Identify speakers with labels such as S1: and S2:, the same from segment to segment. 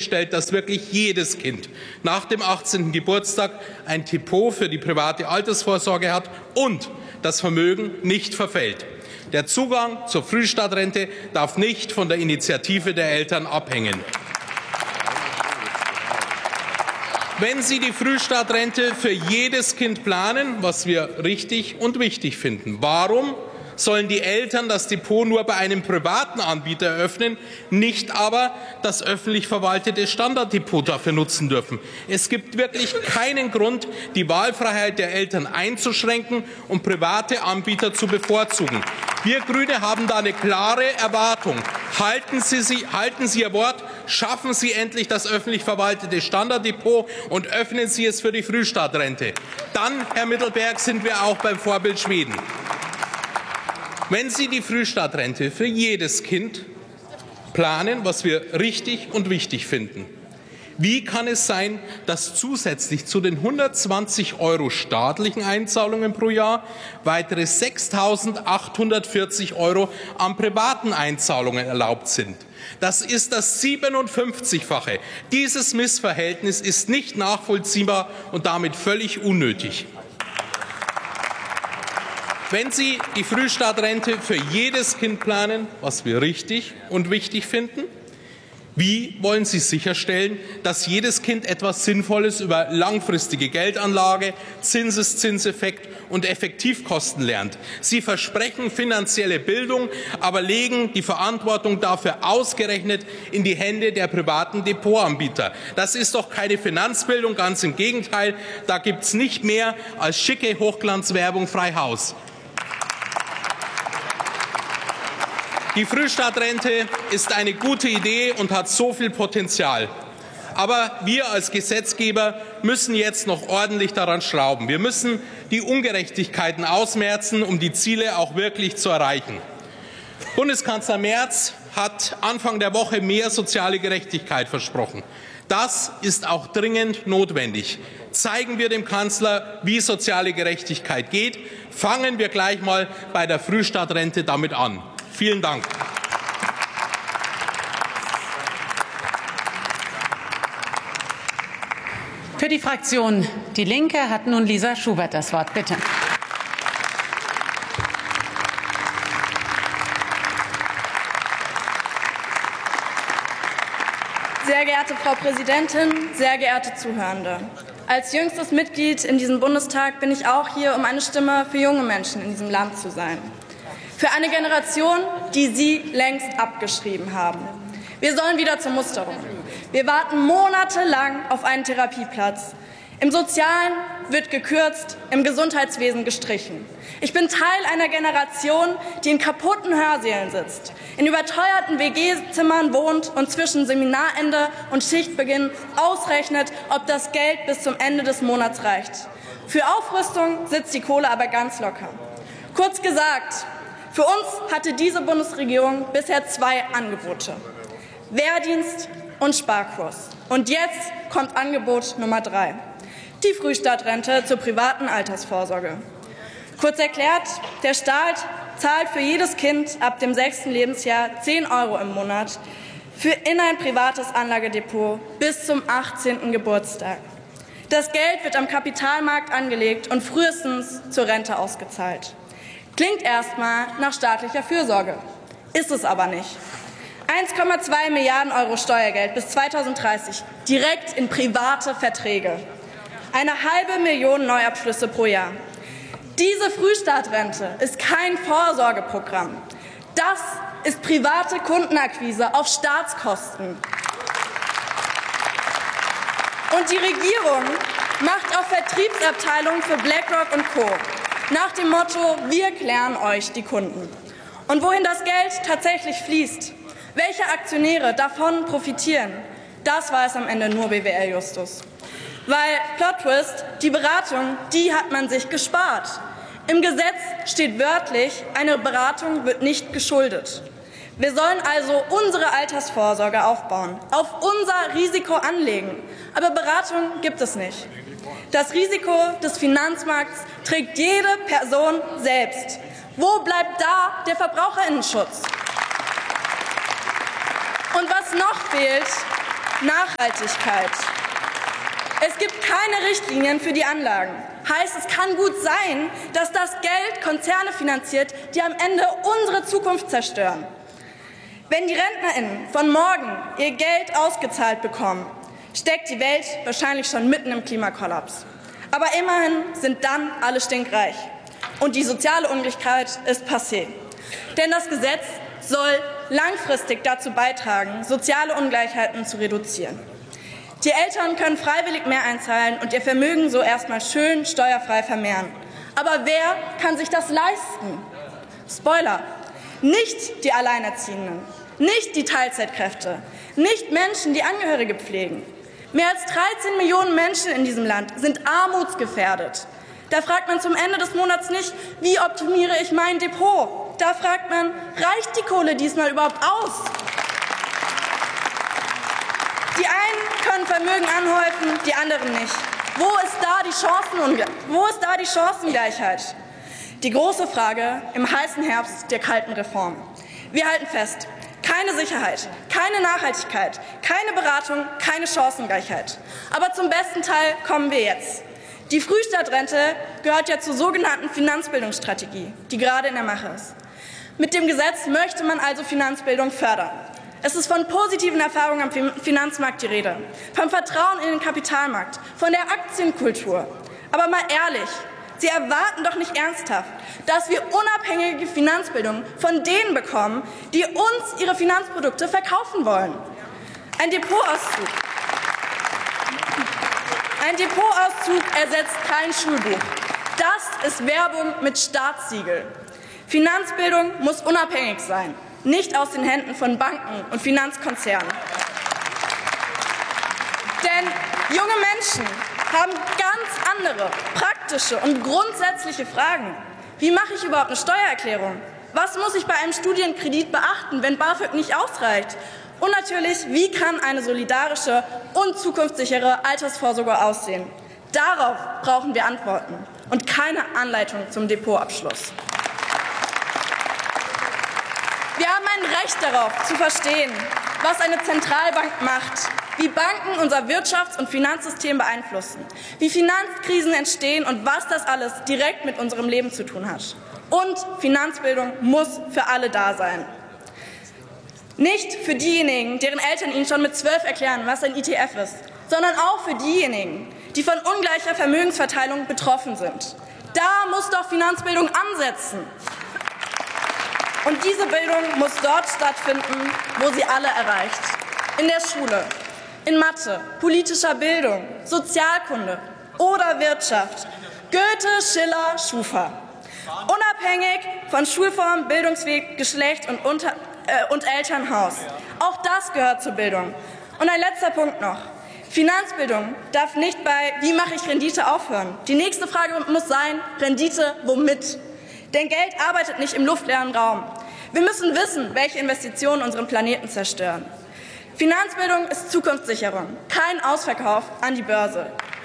S1: sichergestellt, dass wirklich jedes Kind nach dem 18. Geburtstag ein Depot für die private Altersvorsorge hat und das Vermögen nicht verfällt. Der Zugang zur Frühstartrente darf nicht von der Initiative der Eltern abhängen. Wenn Sie die Frühstartrente für jedes Kind planen, was wir richtig und wichtig finden, warum sollen die Eltern das Depot nur bei einem privaten Anbieter eröffnen, nicht aber das öffentlich verwaltete Standarddepot dafür nutzen dürfen? Es gibt wirklich keinen Grund, die Wahlfreiheit der Eltern einzuschränken und private Anbieter zu bevorzugen. Wir Grüne haben da eine klare Erwartung. Halten Sie Ihr Wort, schaffen Sie endlich das öffentlich verwaltete Standarddepot und öffnen Sie es für die Frühstartrente. Dann, Herr Mittelberg, sind wir auch beim Vorbild Schweden. Wenn Sie die Frühstartrente für jedes Kind planen, was wir richtig und wichtig finden, wie kann es sein, dass zusätzlich zu den 120 € staatlichen Einzahlungen pro Jahr weitere 6.840 € an privaten Einzahlungen erlaubt sind? Das ist das 57-fache. Dieses Missverhältnis ist nicht nachvollziehbar und damit völlig unnötig. Wenn Sie die Frühstartrente für jedes Kind planen, was wir richtig und wichtig finden, wie wollen Sie sicherstellen, dass jedes Kind etwas Sinnvolles über langfristige Geldanlage, Zinseszinseffekt und Effektivkosten lernt? Sie versprechen finanzielle Bildung, aber legen die Verantwortung dafür ausgerechnet in die Hände der privaten Depotanbieter. Das ist doch keine Finanzbildung, ganz im Gegenteil. Da gibt es nicht mehr als schicke Hochglanzwerbung frei Haus. Die Frühstartrente ist eine gute Idee und hat so viel Potenzial. Aber wir als Gesetzgeber müssen jetzt noch ordentlich daran schrauben. Wir müssen die Ungerechtigkeiten ausmerzen, um die Ziele auch wirklich zu erreichen. Bundeskanzler Merz hat Anfang der Woche mehr soziale Gerechtigkeit versprochen. Das ist auch dringend notwendig. Zeigen wir dem Kanzler, wie soziale Gerechtigkeit geht. Fangen wir gleich mal bei der Frühstartrente damit an. Vielen Dank.
S2: Für die Fraktion Die Linke hat nun Lisa Schubert das Wort. Bitte.
S3: Sehr geehrte Frau Präsidentin, sehr geehrte Zuhörende! Als jüngstes Mitglied in diesem Bundestag bin ich auch hier, um eine Stimme für junge Menschen in diesem Land zu sein. Für eine Generation, die Sie längst abgeschrieben haben. Wir sollen wieder zur Musterung. Wir warten monatelang auf einen Therapieplatz. Im Sozialen wird gekürzt, im Gesundheitswesen gestrichen. Ich bin Teil einer Generation, die in kaputten Hörsälen sitzt, in überteuerten WG-Zimmern wohnt und zwischen Seminarende und Schichtbeginn ausrechnet, ob das Geld bis zum Ende des Monats reicht. Für Aufrüstung sitzt die Kohle aber ganz locker. Kurz gesagt, für uns hatte diese Bundesregierung bisher zwei Angebote: Wehrdienst und Sparkurs. Und jetzt kommt Angebot Nummer 3, die Frühstartrente zur privaten Altersvorsorge. Kurz erklärt, der Staat zahlt für jedes Kind ab dem 6. Lebensjahr 10 € im Monat in ein privates Anlagedepot bis zum 18. Geburtstag. Das Geld wird am Kapitalmarkt angelegt und frühestens zur Rente ausgezahlt. Klingt erstmal nach staatlicher Fürsorge, ist es aber nicht. 1,2 Milliarden € Steuergeld bis 2030 direkt in private Verträge. 500.000 Neuabschlüsse pro Jahr. Diese Frühstartrente ist kein Vorsorgeprogramm. Das ist private Kundenakquise auf Staatskosten. Und die Regierung macht auf Vertriebsabteilungen für BlackRock und Co. nach dem Motto: Wir klären euch die Kunden. Und wohin das Geld tatsächlich fließt, welche Aktionäre davon profitieren, das weiß am Ende nur BWL-Justus. Weil, Plot Twist, die Beratung, die hat man sich gespart. Im Gesetz steht wörtlich, eine Beratung wird nicht geschuldet. Wir sollen also unsere Altersvorsorge aufbauen, auf unser Risiko anlegen. Aber Beratung gibt es nicht. Das Risiko des Finanzmarkts trägt jede Person selbst. Wo bleibt da der Verbraucherinnenschutz? Und was noch fehlt, Nachhaltigkeit. Es gibt keine Richtlinien für die Anlagen. Heißt, es kann gut sein, dass das Geld Konzerne finanziert, die am Ende unsere Zukunft zerstören. Wenn die RentnerInnen von morgen ihr Geld ausgezahlt bekommen, steckt die Welt wahrscheinlich schon mitten im Klimakollaps. Aber immerhin sind dann alle stinkreich. Und die soziale Ungleichheit ist passé. Denn das Gesetz soll langfristig dazu beitragen, soziale Ungleichheiten zu reduzieren. Die Eltern können freiwillig mehr einzahlen und ihr Vermögen so erstmal schön steuerfrei vermehren. Aber wer kann sich das leisten? Spoiler: nicht die Alleinerziehenden, nicht die Teilzeitkräfte, nicht Menschen, die Angehörige pflegen. Mehr als 13 Millionen Menschen in diesem Land sind armutsgefährdet. Da fragt man zum Ende des Monats nicht, wie optimiere ich mein Depot? Da fragt man, reicht die Kohle diesmal überhaupt aus? Die einen können Vermögen anhäufen, die anderen nicht. Wo ist da die Chancengleichheit? Die große Frage im heißen Herbst der kalten Reform. Wir halten fest: keine Sicherheit, keine Nachhaltigkeit, keine Beratung, keine Chancengleichheit. Aber zum besten Teil kommen wir jetzt. Die Frühstartrente gehört ja zur sogenannten Finanzbildungsstrategie, die gerade in der Mache ist. Mit dem Gesetz möchte man also Finanzbildung fördern. Es ist von positiven Erfahrungen am Finanzmarkt die Rede, vom Vertrauen in den Kapitalmarkt, von der Aktienkultur. Aber mal ehrlich, Sie erwarten doch nicht ernsthaft, dass wir unabhängige Finanzbildung von denen bekommen, die uns ihre Finanzprodukte verkaufen wollen. Ein Depotauszug ersetzt kein Schulbuch. Das ist Werbung mit Staatssiegel. Finanzbildung muss unabhängig sein, nicht aus den Händen von Banken und Finanzkonzernen. Denn junge Menschen haben ganz andere praktische und grundsätzliche Fragen. Wie mache ich überhaupt eine Steuererklärung? Was muss ich bei einem Studienkredit beachten, wenn BAföG nicht ausreicht? Und natürlich, wie kann eine solidarische und zukunftssichere Altersvorsorge aussehen? Darauf brauchen wir Antworten und keine Anleitung zum Depotabschluss. Wir haben ein Recht darauf, zu verstehen, was eine Zentralbank macht, wie Banken unser Wirtschafts- und Finanzsystem beeinflussen, wie Finanzkrisen entstehen und was das alles direkt mit unserem Leben zu tun hat. Und Finanzbildung muss für alle da sein. Nicht für diejenigen, deren Eltern ihnen schon mit 12 erklären, was ein ETF ist, sondern auch für diejenigen, die von ungleicher Vermögensverteilung betroffen sind. Da muss doch Finanzbildung ansetzen. Und diese Bildung muss dort stattfinden, wo sie alle erreicht. In der Schule, in Mathe, politischer Bildung, Sozialkunde oder Wirtschaft. Goethe, Schiller, Schufa. Unabhängig von Schulform, Bildungsweg, Geschlecht und Elternhaus. Auch das gehört zur Bildung. Und ein letzter Punkt noch. Finanzbildung darf nicht bei "Wie mache ich Rendite" aufhören. Die nächste Frage muss sein: Rendite womit? Denn Geld arbeitet nicht im luftleeren Raum. Wir müssen wissen, welche Investitionen unseren Planeten zerstören. Finanzbildung ist Zukunftssicherung, kein Ausverkauf an die Börse.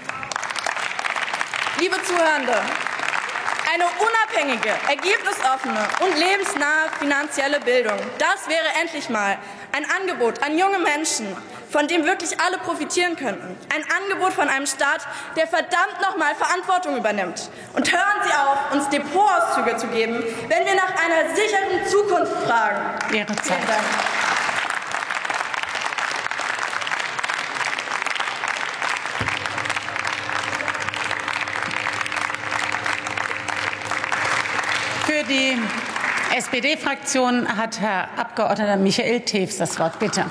S3: Liebe Zuhörende, eine unabhängige, ergebnisoffene und lebensnahe finanzielle Bildung, das wäre endlich mal ein Angebot an junge Menschen, von dem wirklich alle profitieren könnten. Ein Angebot von einem Staat, der verdammt nochmal Verantwortung übernimmt. Und hören Sie auf, uns Depotauszüge zu geben, wenn wir nach einer sicheren Zukunft fragen.
S2: Ihre Zeit.
S3: Vielen Dank.
S2: Für die SPD-Fraktion hat Herr Abgeordneter Michael Tews das Wort. Bitte.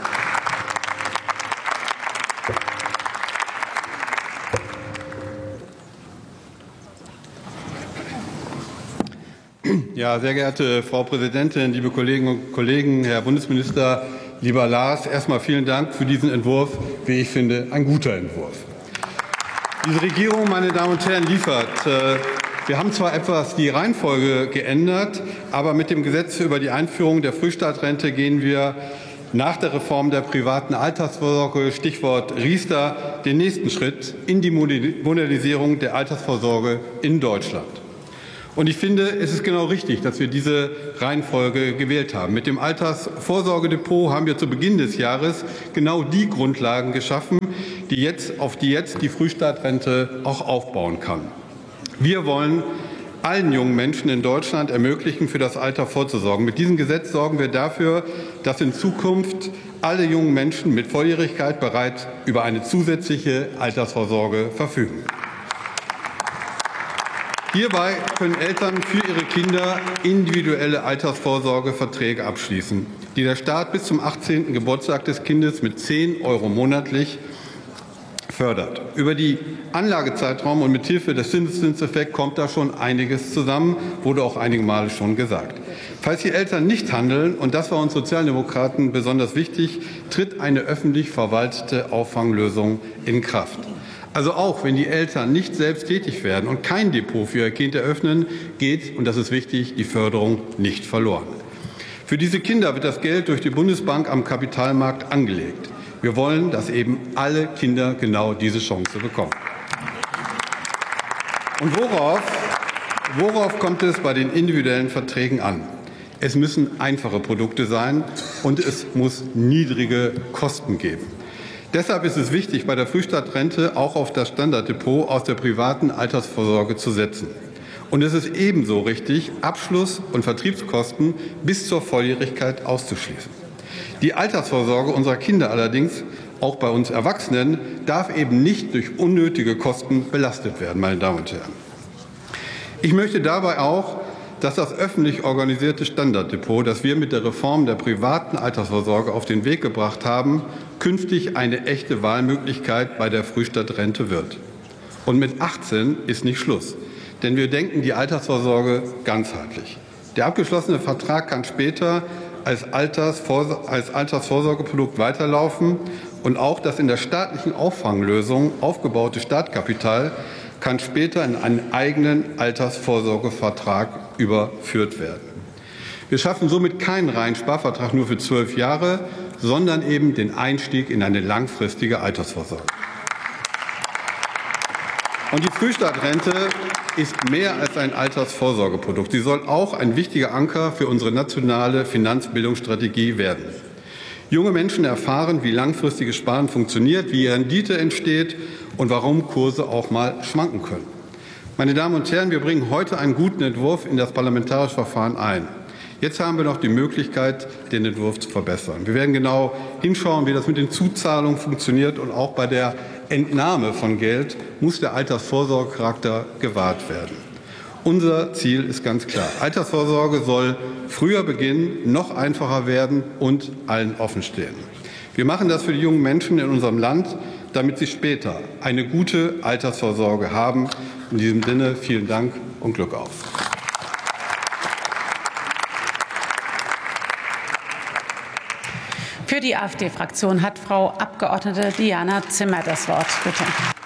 S4: Ja, sehr geehrte Frau Präsidentin, liebe Kolleginnen und Kollegen, Herr Bundesminister, lieber Lars, erstmal vielen Dank für diesen Entwurf, wie ich finde, ein guter Entwurf. Diese Regierung, meine Damen und Herren, liefert. Wir haben zwar etwas die Reihenfolge geändert, aber mit dem Gesetz über die Einführung der Frühstartrente gehen wir nach der Reform der privaten Altersvorsorge, Stichwort Riester, den nächsten Schritt in die Modernisierung der Altersvorsorge in Deutschland. Und ich finde, es ist genau richtig, dass wir diese Reihenfolge gewählt haben. Mit dem Altersvorsorgedepot haben wir zu Beginn des Jahres genau die Grundlagen geschaffen, auf die jetzt die Frühstartrente auch aufbauen kann. Wir wollen allen jungen Menschen in Deutschland ermöglichen, für das Alter vorzusorgen. Mit diesem Gesetz sorgen wir dafür, dass in Zukunft alle jungen Menschen mit Volljährigkeit bereits über eine zusätzliche Altersvorsorge verfügen. Hierbei können Eltern für ihre Kinder individuelle Altersvorsorgeverträge abschließen, die der Staat bis zum 18. Geburtstag des Kindes mit 10 € monatlich fördert. Über die Anlagezeitraum und mithilfe des Zinseszinseffekts kommt da schon einiges zusammen, wurde auch einige Male schon gesagt. Falls die Eltern nicht handeln, und das war uns Sozialdemokraten besonders wichtig, tritt eine öffentlich verwaltete Auffanglösung in Kraft. Also auch wenn die Eltern nicht selbst tätig werden und kein Depot für ihr Kind eröffnen, geht, und das ist wichtig, die Förderung nicht verloren. Für diese Kinder wird das Geld durch die Bundesbank am Kapitalmarkt angelegt. Wir wollen, dass eben alle Kinder genau diese Chance bekommen. Und worauf kommt es bei den individuellen Verträgen an? Es müssen einfache Produkte sein und es muss niedrige Kosten geben. Deshalb ist es wichtig, bei der Frühstartrente auch auf das Standarddepot aus der privaten Altersvorsorge zu setzen. Und es ist ebenso richtig, Abschluss- und Vertriebskosten bis zur Volljährigkeit auszuschließen. Die Altersvorsorge unserer Kinder allerdings, auch bei uns Erwachsenen, darf eben nicht durch unnötige Kosten belastet werden, meine Damen und Herren. Ich möchte dabei auch, dass das öffentlich organisierte Standarddepot, das wir mit der Reform der privaten Altersvorsorge auf den Weg gebracht haben, künftig eine echte Wahlmöglichkeit bei der Frühstartrente wird. Und mit 18 ist nicht Schluss, denn wir denken die Altersvorsorge ganzheitlich. Der abgeschlossene Vertrag kann später als Altersvorsorgeprodukt weiterlaufen, und auch das in der staatlichen Auffanglösung aufgebaute Startkapital kann später in einen eigenen Altersvorsorgevertrag überführt werden. Wir schaffen somit keinen reinen Sparvertrag nur für 12 Jahre, sondern eben den Einstieg in eine langfristige Altersvorsorge. Und die Frühstartrente ist mehr als ein Altersvorsorgeprodukt. Sie soll auch ein wichtiger Anker für unsere nationale Finanzbildungsstrategie werden. Junge Menschen erfahren, wie langfristiges Sparen funktioniert, wie Rendite entsteht und warum Kurse auch mal schwanken können. Meine Damen und Herren, wir bringen heute einen guten Entwurf in das parlamentarische Verfahren ein. Jetzt haben wir noch die Möglichkeit, den Entwurf zu verbessern. Wir werden genau hinschauen, wie das mit den Zuzahlungen funktioniert, und auch bei der Entnahme von Geld muss der Altersvorsorgecharakter gewahrt werden. Unser Ziel ist ganz klar. Altersvorsorge soll früher beginnen, noch einfacher werden und allen offen stehen. Wir machen das für die jungen Menschen in unserem Land, damit sie später eine gute Altersvorsorge haben. In diesem Sinne vielen Dank und Glück auf.
S2: Für die AfD-Fraktion hat Frau Abgeordnete Diana Zimmer das Wort. Bitte.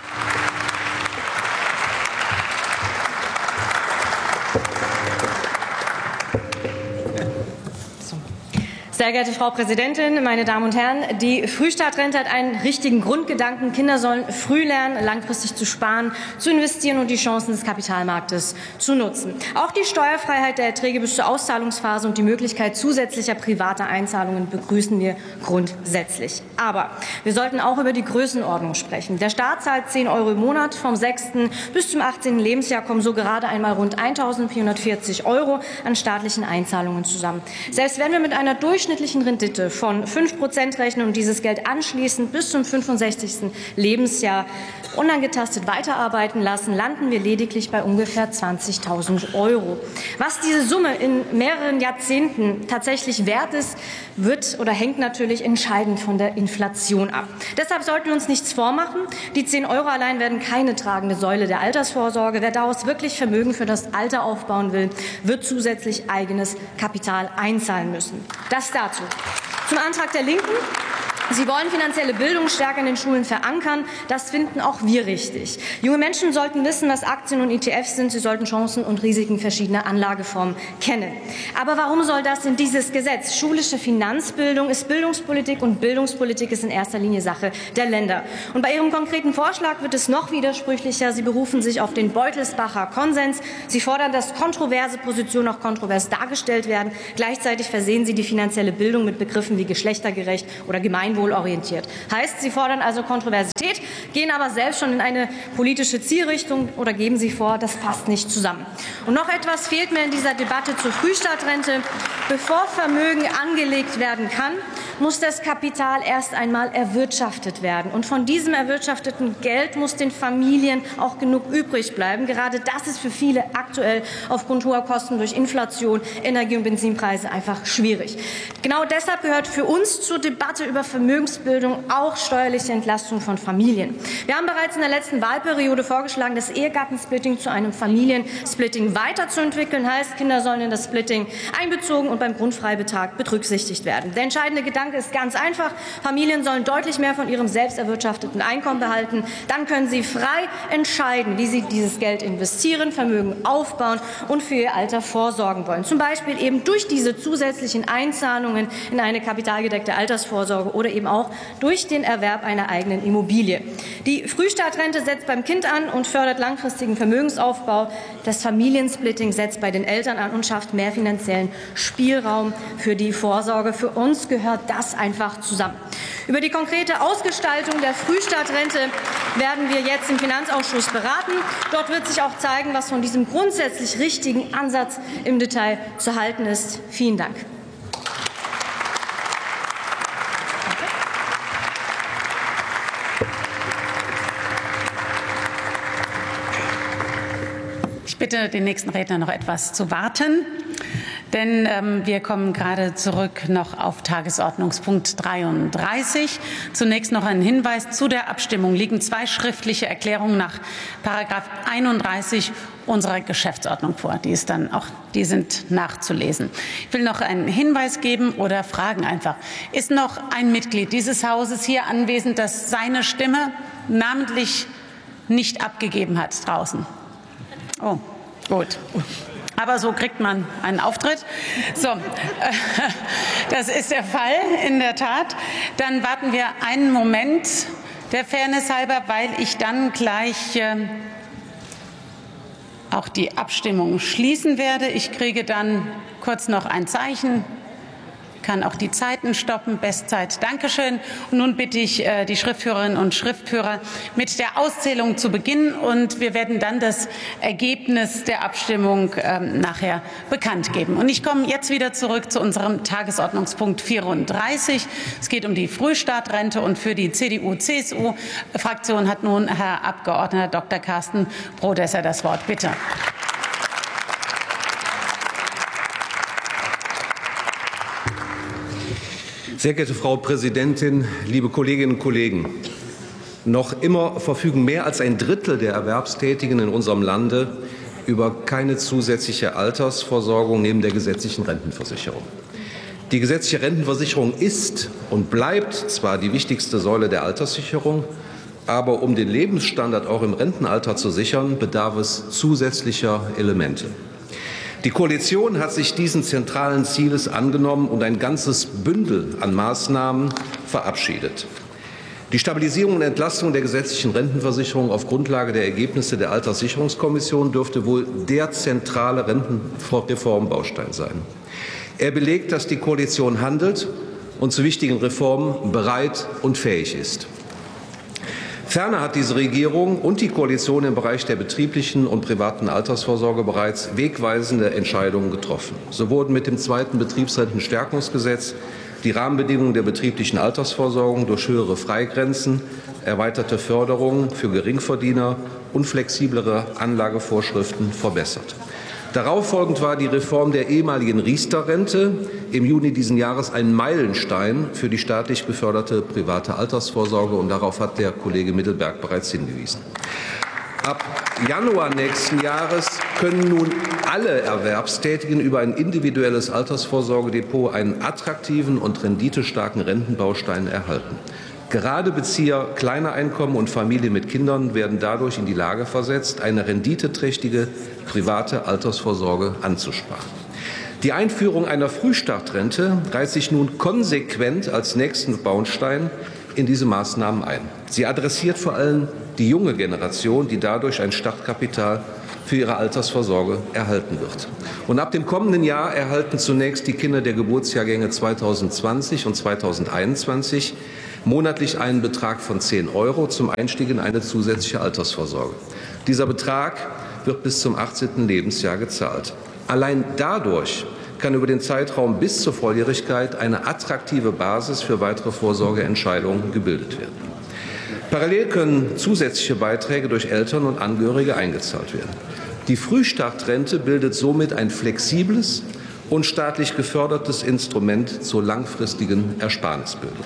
S5: Sehr geehrte Frau Präsidentin, meine Damen und Herren! Die Frühstartrente hat einen richtigen Grundgedanken. Kinder sollen früh lernen, langfristig zu sparen, zu investieren und die Chancen des Kapitalmarktes zu nutzen. Auch die Steuerfreiheit der Erträge bis zur Auszahlungsphase und die Möglichkeit zusätzlicher privater Einzahlungen begrüßen wir grundsätzlich. Aber wir sollten auch über die Größenordnung sprechen. Der Staat zahlt 10 € im Monat. Vom 6. bis zum 18. Lebensjahr kommen so gerade einmal rund 1.440 € an staatlichen Einzahlungen zusammen. Selbst wenn wir mit einer durchschnittlichen Rendite von 5% rechnen und dieses Geld anschließend bis zum 65. Lebensjahr unangetastet weiterarbeiten lassen, landen wir lediglich bei ungefähr 20.000 €. Was diese Summe in mehreren Jahrzehnten tatsächlich wert ist, wird oder hängt natürlich entscheidend von der Inflation ab. Deshalb sollten wir uns nichts vormachen. Die 10 € allein werden keine tragende Säule der Altersvorsorge. Wer daraus wirklich Vermögen für das Alter aufbauen will, wird zusätzlich eigenes Kapital einzahlen müssen. Das dazu. Zum Antrag der Linken. Sie wollen finanzielle Bildung stärker in den Schulen verankern. Das finden auch wir richtig. Junge Menschen sollten wissen, was Aktien und ETFs sind. Sie sollten Chancen und Risiken verschiedener Anlageformen kennen. Aber warum soll das in dieses Gesetz? Schulische Finanzbildung ist Bildungspolitik und Bildungspolitik ist in erster Linie Sache der Länder. Und bei Ihrem konkreten Vorschlag wird es noch widersprüchlicher. Sie berufen sich auf den Beutelsbacher Konsens. Sie fordern, dass kontroverse Positionen auch kontrovers dargestellt werden. Gleichzeitig versehen Sie die finanzielle Bildung mit Begriffen wie geschlechtergerecht oder gemeinwohlorientiert. Heißt, Sie fordern also Kontroversität, gehen aber selbst schon in eine politische Zielrichtung oder geben Sie vor, das passt nicht zusammen. Und noch etwas fehlt mir in dieser Debatte zur Frühstartrente. Bevor Vermögen angelegt werden kann, muss das Kapital erst einmal erwirtschaftet werden. Und von diesem erwirtschafteten Geld muss den Familien auch genug übrig bleiben. Gerade das ist für viele aktuell aufgrund hoher Kosten durch Inflation, Energie- und Benzinpreise einfach schwierig. Genau deshalb gehört für uns zur Debatte über Vermögensbildung auch steuerliche Entlastung von Familien. Wir haben bereits in der letzten Wahlperiode vorgeschlagen, das Ehegattensplitting zu einem Familiensplitting weiterzuentwickeln. Heißt, Kinder sollen in das Splitting einbezogen und beim Grundfreibetrag berücksichtigt werden. Der entscheidende Gedanke ist ganz einfach. Familien sollen deutlich mehr von ihrem selbst erwirtschafteten Einkommen behalten. Dann können sie frei entscheiden, wie sie dieses Geld investieren, Vermögen aufbauen und für ihr Alter vorsorgen wollen. Zum Beispiel eben durch diese zusätzlichen Einzahlungen in eine kapitalgedeckte Altersvorsorge oder eben auch durch den Erwerb einer eigenen Immobilie. Die Frühstartrente setzt beim Kind an und fördert langfristigen Vermögensaufbau. Das Familiensplitting setzt bei den Eltern an und schafft mehr finanziellen Spielraum für die Vorsorge. Für uns gehört das einfach zusammen. Über die konkrete Ausgestaltung der Frühstartrente werden wir jetzt im Finanzausschuss beraten. Dort wird sich auch zeigen, was von diesem grundsätzlich richtigen Ansatz im Detail zu halten ist. Vielen Dank.
S2: Ich bitte den nächsten Redner noch etwas zu warten, denn wir kommen gerade zurück noch auf Tagesordnungspunkt 33. Zunächst noch ein Hinweis zu der Abstimmung. Liegen 2 schriftliche Erklärungen nach § 31 unserer Geschäftsordnung vor. Die sind nachzulesen. Ich will noch einen Hinweis geben oder fragen einfach. Ist noch ein Mitglied dieses Hauses hier anwesend, das seine Stimme namentlich nicht abgegeben hat draußen? Oh, gut. Aber so kriegt man einen Auftritt. So, das ist der Fall, in der Tat. Dann warten wir einen Moment der Fairness halber, weil ich dann gleich auch die Abstimmung schließen werde. Ich kriege dann kurz noch ein Zeichen. Kann auch die Zeiten stoppen. Bestzeit. Dankeschön. Und nun bitte ich die Schriftführerinnen und Schriftführer mit der Auszählung zu beginnen. Und wir werden dann das Ergebnis der Abstimmung nachher bekannt geben. Und ich komme jetzt wieder zurück zu unserem Tagesordnungspunkt 34. Es geht um die Frühstartrente. Und für die CDU-CSU-Fraktion hat nun Herr Abgeordneter Dr. Carsten Brodesser das Wort. Bitte.
S6: Sehr geehrte Frau Präsidentin, liebe Kolleginnen und Kollegen! Noch immer verfügen mehr als ein Drittel der Erwerbstätigen in unserem Lande über keine zusätzliche Altersvorsorgung neben der gesetzlichen Rentenversicherung. Die gesetzliche Rentenversicherung ist und bleibt zwar die wichtigste Säule der Alterssicherung, aber um den Lebensstandard auch im Rentenalter zu sichern, bedarf es zusätzlicher Elemente. Die Koalition hat sich diesen zentralen Zieles angenommen und ein ganzes Bündel an Maßnahmen verabschiedet. Die Stabilisierung und Entlastung der gesetzlichen Rentenversicherung auf Grundlage der Ergebnisse der Alterssicherungskommission dürfte wohl der zentrale Rentenreformbaustein sein. Er belegt, dass die Koalition handelt und zu wichtigen Reformen bereit und fähig ist. Ferner hat diese Regierung und die Koalition im Bereich der betrieblichen und privaten Altersvorsorge bereits wegweisende Entscheidungen getroffen. So wurden mit dem 2. Betriebsrentenstärkungsgesetz die Rahmenbedingungen der betrieblichen Altersvorsorge durch höhere Freigrenzen, erweiterte Förderungen für Geringverdiener und flexiblere Anlagevorschriften verbessert. Darauffolgend war die Reform der ehemaligen Riester-Rente im Juni diesen Jahres ein Meilenstein für die staatlich geförderte private Altersvorsorge, und darauf hat der Kollege Mittelberg bereits hingewiesen. Ab Januar nächsten Jahres können nun alle Erwerbstätigen über ein individuelles Altersvorsorgedepot einen attraktiven und renditestarken Rentenbaustein erhalten. Gerade Bezieher kleiner Einkommen und Familien mit Kindern werden dadurch in die Lage versetzt, eine renditeträchtige private Altersvorsorge anzusparen. Die Einführung einer Frühstartrente reiht sich nun konsequent als nächsten Baustein in diese Maßnahmen ein. Sie adressiert vor allem die junge Generation, die dadurch ein Startkapital für ihre Altersvorsorge erhalten wird. Und ab dem kommenden Jahr erhalten zunächst die Kinder der Geburtsjahrgänge 2020 und 2021 monatlich einen Betrag von 10 € zum Einstieg in eine zusätzliche Altersvorsorge. Dieser Betrag wird bis zum 18. Lebensjahr gezahlt. Allein dadurch kann über den Zeitraum bis zur Volljährigkeit eine attraktive Basis für weitere Vorsorgeentscheidungen gebildet werden. Parallel können zusätzliche Beiträge durch Eltern und Angehörige eingezahlt werden. Die Frühstartrente bildet somit ein flexibles und staatlich gefördertes Instrument zur langfristigen Ersparnisbildung.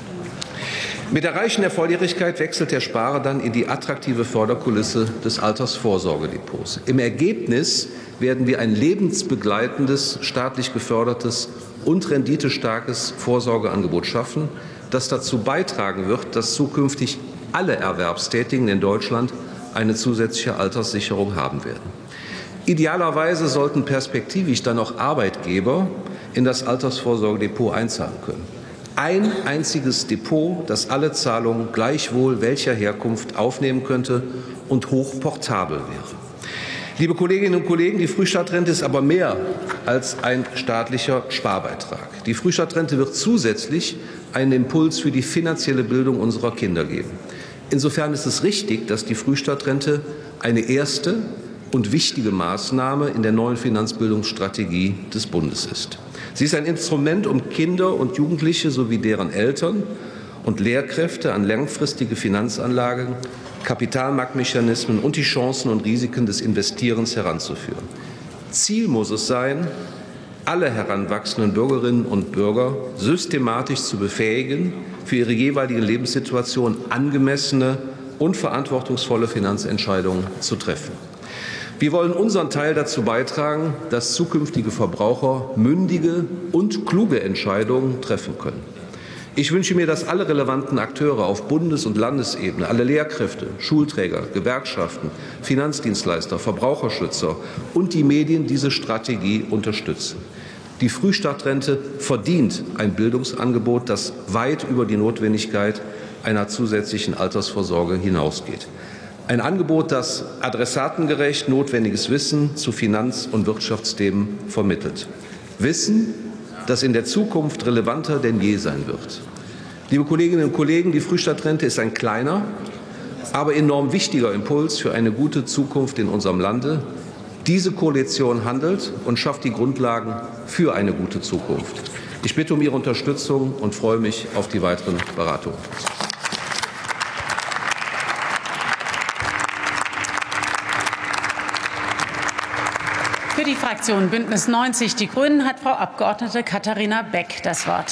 S6: Mit Erreichen der Volljährigkeit wechselt der Sparer dann in die attraktive Förderkulisse des Altersvorsorgedepots. Im Ergebnis werden wir ein lebensbegleitendes, staatlich gefördertes und renditestarkes Vorsorgeangebot schaffen, das dazu beitragen wird, dass zukünftig alle Erwerbstätigen in Deutschland eine zusätzliche Alterssicherung haben werden. Idealerweise sollten perspektivisch dann auch Arbeitgeber in das Altersvorsorgedepot einzahlen können. Ein einziges Depot, das alle Zahlungen gleichwohl welcher Herkunft aufnehmen könnte und hochportabel wäre. Liebe Kolleginnen und Kollegen, die Frühstartrente ist aber mehr als ein staatlicher Sparbeitrag. Die Frühstartrente wird zusätzlich einen Impuls für die finanzielle Bildung unserer Kinder geben. Insofern ist es richtig, dass die Frühstartrente eine erste und wichtige Maßnahme in der neuen Finanzbildungsstrategie des Bundes ist. Sie ist ein Instrument, um Kinder und Jugendliche sowie deren Eltern und Lehrkräfte an langfristige Finanzanlagen, Kapitalmarktmechanismen und die Chancen und Risiken des Investierens heranzuführen. Ziel muss es sein, alle heranwachsenden Bürgerinnen und Bürger systematisch zu befähigen, für ihre jeweilige Lebenssituation angemessene und verantwortungsvolle Finanzentscheidungen zu treffen. Wir wollen unseren Teil dazu beitragen, dass zukünftige Verbraucher mündige und kluge Entscheidungen treffen können. Ich wünsche mir, dass alle relevanten Akteure auf Bundes- und Landesebene, alle Lehrkräfte, Schulträger, Gewerkschaften, Finanzdienstleister, Verbraucherschützer und die Medien diese Strategie unterstützen. Die Frühstartrente verdient ein Bildungsangebot, das weit über die Notwendigkeit einer zusätzlichen Altersvorsorge hinausgeht. Ein Angebot, das adressatengerecht notwendiges Wissen zu Finanz- und Wirtschaftsthemen vermittelt. Wissen, das in der Zukunft relevanter denn je sein wird. Liebe Kolleginnen und Kollegen, die Frühstartrente ist ein kleiner, aber enorm wichtiger Impuls für eine gute Zukunft in unserem Lande. Diese Koalition handelt und schafft die Grundlagen für eine gute Zukunft. Ich bitte um Ihre Unterstützung und freue mich auf die weiteren Beratungen.
S2: Für die Fraktion Bündnis 90 Die Grünen hat Frau Abgeordnete Katharina Beck das Wort.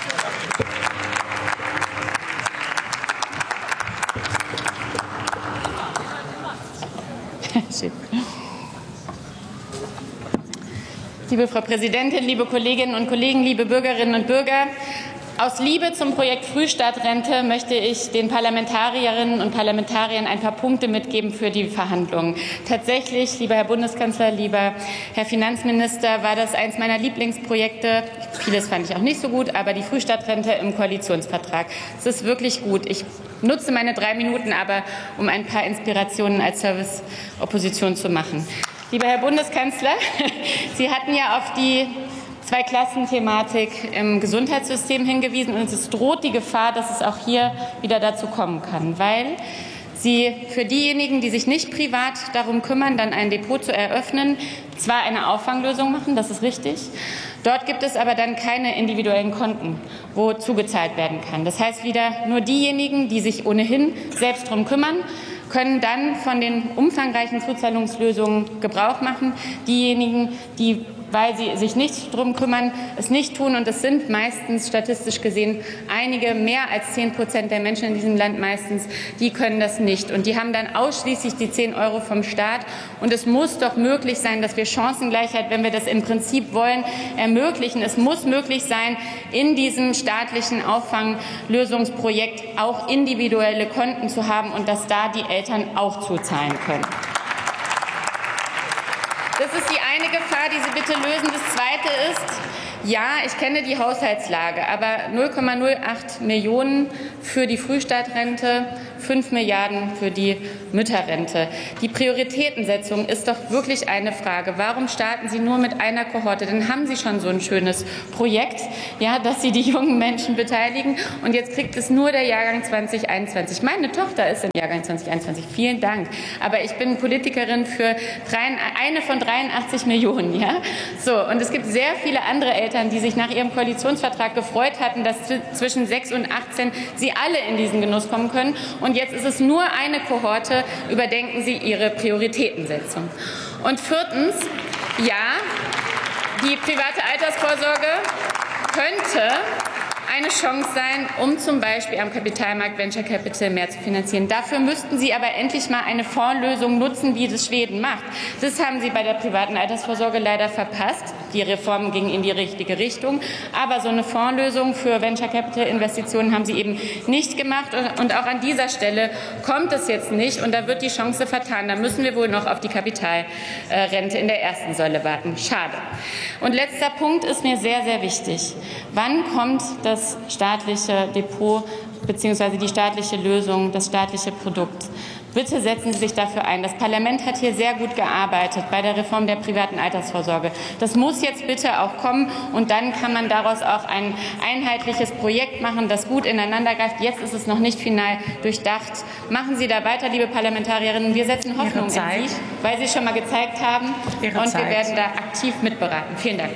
S7: Liebe Frau Präsidentin, liebe Kolleginnen und Kollegen, liebe Bürgerinnen und Bürger! Aus Liebe zum Projekt Frühstartrente möchte ich den Parlamentarierinnen und Parlamentariern ein paar Punkte mitgeben für die Verhandlungen. Tatsächlich, lieber Herr Bundeskanzler, lieber Herr Finanzminister, war das eines meiner Lieblingsprojekte. Vieles fand ich auch nicht so gut, aber die Frühstartrente im Koalitionsvertrag. Es ist wirklich gut. Ich nutze meine 3 Minuten aber, um ein paar Inspirationen als Service-Opposition zu machen. Lieber Herr Bundeskanzler, Sie hatten ja auf die Zwei-Klassen-Thematik im Gesundheitssystem hingewiesen, und es droht die Gefahr, dass es auch hier wieder dazu kommen kann, weil Sie für diejenigen, die sich nicht privat darum kümmern, dann ein Depot zu eröffnen, zwar eine Auffanglösung machen, das ist richtig, dort gibt es aber dann keine individuellen Konten, wo zugezahlt werden kann. Das heißt wieder, nur diejenigen, die sich ohnehin selbst darum kümmern, können dann von den umfangreichen Zuzahlungslösungen Gebrauch machen. Diejenigen, die weil sie sich nicht drum kümmern, es nicht tun. Und es sind meistens statistisch gesehen einige, mehr als 10% der Menschen in diesem Land meistens, die können das nicht. Und die haben dann ausschließlich die 10 € vom Staat. Und es muss doch möglich sein, dass wir Chancengleichheit, wenn wir das im Prinzip wollen, ermöglichen. Es muss möglich sein, in diesem staatlichen Auffanglösungsprojekt auch individuelle Konten zu haben und dass da die Eltern auch zuzahlen können. Das ist die eine Gefahr, die Sie bitte lösen. Das Zweite ist, ja, ich kenne die Haushaltslage, aber 0,08 Millionen für die Frühstartrente, 5 Milliarden für die Mütterrente. Die Prioritätensetzung ist doch wirklich eine Frage. Warum starten Sie nur mit einer Kohorte? Dann haben Sie schon so ein schönes Projekt, ja, dass Sie die jungen Menschen beteiligen. Und jetzt kriegt es nur der Jahrgang 2021. Meine Tochter ist im Jahrgang 2021. Vielen Dank. Aber ich bin Politikerin für eine von 83 Millionen. Ja? So, und es gibt sehr viele andere Eltern, die sich nach ihrem Koalitionsvertrag gefreut hatten, dass zwischen 6 und 18 sie alle in diesen Genuss kommen können. Und jetzt ist es nur eine Kohorte. Überdenken Sie Ihre Prioritätensetzung. Und viertens, ja, die private Altersvorsorge könnte eine Chance sein, um zum Beispiel am Kapitalmarkt Venture Capital mehr zu finanzieren. Dafür müssten Sie aber endlich mal eine Fondslösung nutzen, wie das Schweden macht. Das haben Sie bei der privaten Altersvorsorge leider verpasst. Die Reform ging in die richtige Richtung. Aber so eine Fondslösung für Venture Capital Investitionen haben Sie eben nicht gemacht. Und auch an dieser Stelle kommt es jetzt nicht. Und da wird die Chance vertan. Da müssen wir wohl noch auf die Kapitalrente in der ersten Säule warten. Schade. Und letzter Punkt ist mir sehr, sehr wichtig. Wann kommt das staatliche Depot bzw. die staatliche Lösung, das staatliche Produkt? Bitte setzen Sie sich dafür ein. Das Parlament hat hier sehr gut gearbeitet bei der Reform der privaten Altersvorsorge. Das muss jetzt bitte auch kommen und dann kann man daraus auch ein einheitliches Projekt machen, das gut ineinander greift. Jetzt ist es noch nicht final durchdacht. Machen Sie da weiter, liebe Parlamentarierinnen. Wir setzen Hoffnung in Sie, weil Sie schon mal gezeigt haben und wir werden da aktiv mitberaten. Vielen Dank.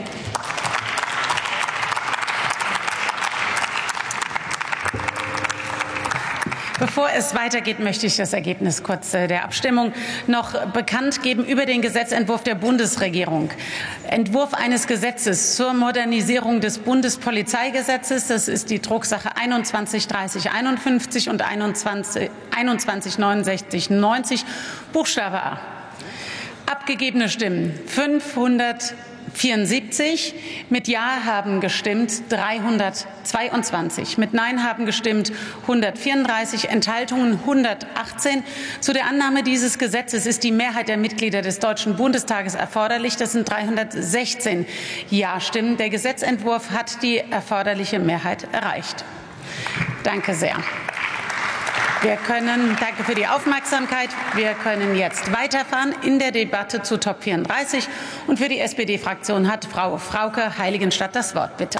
S2: Bevor es weitergeht, möchte ich das Ergebnis kurz der Abstimmung noch bekannt geben über den Gesetzentwurf der Bundesregierung. Entwurf eines Gesetzes zur Modernisierung des Bundespolizeigesetzes. Das ist die Drucksache 21-3051 und 21-6990, Buchstabe A. Abgegebene Stimmen 574, mit Ja haben gestimmt 322, mit Nein haben gestimmt 134, Enthaltungen 118. Zu der Annahme dieses Gesetzes ist die Mehrheit der Mitglieder des Deutschen Bundestages erforderlich. Das sind 316 Ja-Stimmen. Der Gesetzentwurf hat die erforderliche Mehrheit erreicht. Danke sehr. Danke für die Aufmerksamkeit. Wir können jetzt weiterfahren in der Debatte zu Top 34. Und für die SPD-Fraktion hat Frau Frauke Heiligenstadt das Wort. Bitte.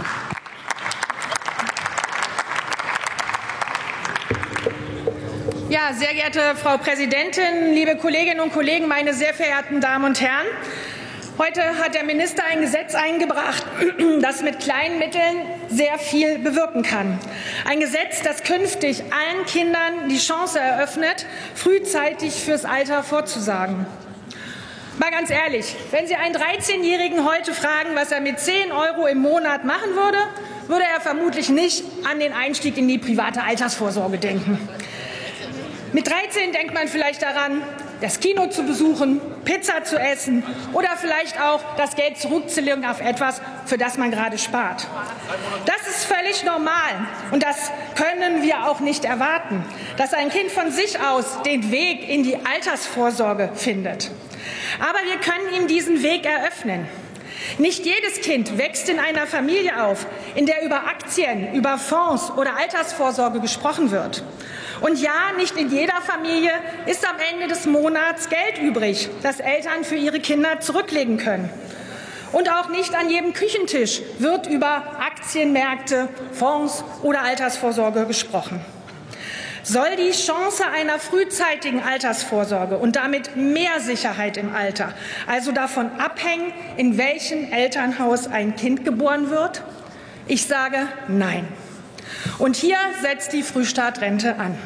S8: Ja, sehr geehrte Frau Präsidentin, liebe Kolleginnen und Kollegen, meine sehr verehrten Damen und Herren! Heute hat der Minister ein Gesetz eingebracht, das mit kleinen Mitteln sehr viel bewirken kann. Ein Gesetz, das künftig allen Kindern die Chance eröffnet, frühzeitig fürs Alter vorzusagen. Mal ganz ehrlich, wenn Sie einen 13-Jährigen heute fragen, was er mit 10 € im Monat machen würde, würde er vermutlich nicht an den Einstieg in die private Altersvorsorge denken. Mit 13 denkt man vielleicht daran, das Kino zu besuchen, Pizza zu essen oder vielleicht auch das Geld zurückzulegen auf etwas, für das man gerade spart. Das ist völlig normal und das können wir auch nicht erwarten, dass ein Kind von sich aus den Weg in die Altersvorsorge findet. Aber wir können ihm diesen Weg eröffnen. Nicht jedes Kind wächst in einer Familie auf, in der über Aktien, über Fonds oder Altersvorsorge gesprochen wird. Und ja, nicht in jeder Familie ist am Ende des Monats Geld übrig, das Eltern für ihre Kinder zurücklegen können. Und auch nicht an jedem Küchentisch wird über Aktienmärkte, Fonds oder Altersvorsorge gesprochen. Soll die Chance einer frühzeitigen Altersvorsorge und damit mehr Sicherheit im Alter also davon abhängen, in welchem Elternhaus ein Kind geboren wird? Ich sage nein. Und hier setzt die Frühstartrente an.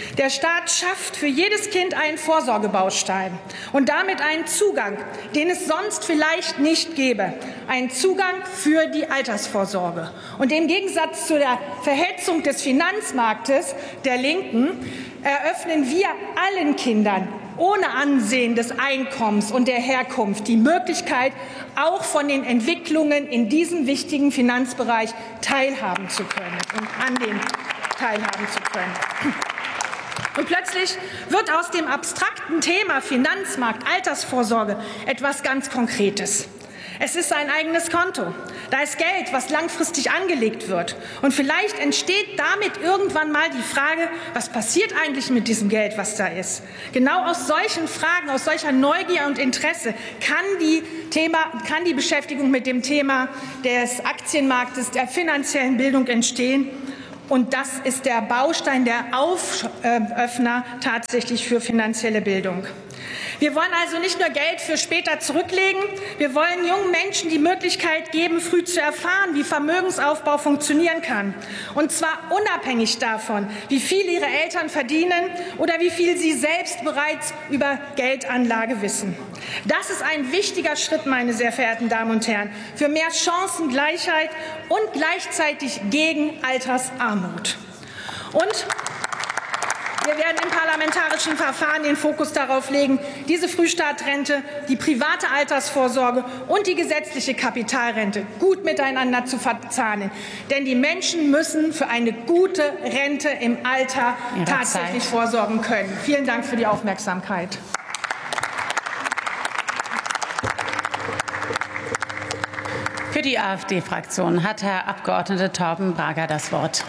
S8: Der Staat schafft für jedes Kind einen Vorsorgebaustein und damit einen Zugang, den es sonst vielleicht nicht gäbe, einen Zugang für die Altersvorsorge. Und im Gegensatz zu der Verhetzung des Finanzmarktes der Linken eröffnen wir allen Kindern ohne Ansehen des Einkommens und der Herkunft die Möglichkeit, auch von den Entwicklungen in diesem wichtigen Finanzbereich teilhaben zu können und an dem teilhaben zu können. Und plötzlich wird aus dem abstrakten Thema Finanzmarkt, Altersvorsorge etwas ganz Konkretes. Es ist ein eigenes Konto. Da ist Geld, was langfristig angelegt wird. Und vielleicht entsteht damit irgendwann mal die Frage, was passiert eigentlich mit diesem Geld, was da ist? Genau aus solchen Fragen, aus solcher Neugier und Interesse kann die Beschäftigung mit dem Thema des Aktienmarktes, der finanziellen Bildung entstehen. Und das ist der Baustein, der Öffner tatsächlich für finanzielle Bildung. Wir wollen also nicht nur Geld für später zurücklegen, wir wollen jungen Menschen die Möglichkeit geben, früh zu erfahren, wie Vermögensaufbau funktionieren kann. Und zwar unabhängig davon, wie viel ihre Eltern verdienen oder wie viel sie selbst bereits über Geldanlage wissen. Das ist ein wichtiger Schritt, meine sehr verehrten Damen und Herren, für mehr Chancengleichheit und gleichzeitig gegen Altersarmut. Und wir werden im parlamentarischen Verfahren den Fokus darauf legen, diese Frühstartrente, die private Altersvorsorge und die gesetzliche Kapitalrente gut miteinander zu verzahnen. Denn die Menschen müssen für eine gute Rente im Alter tatsächlich vorsorgen können. Vielen Dank für die Aufmerksamkeit.
S2: Für die AfD-Fraktion hat Herr Abgeordneter Torben Brager das Wort.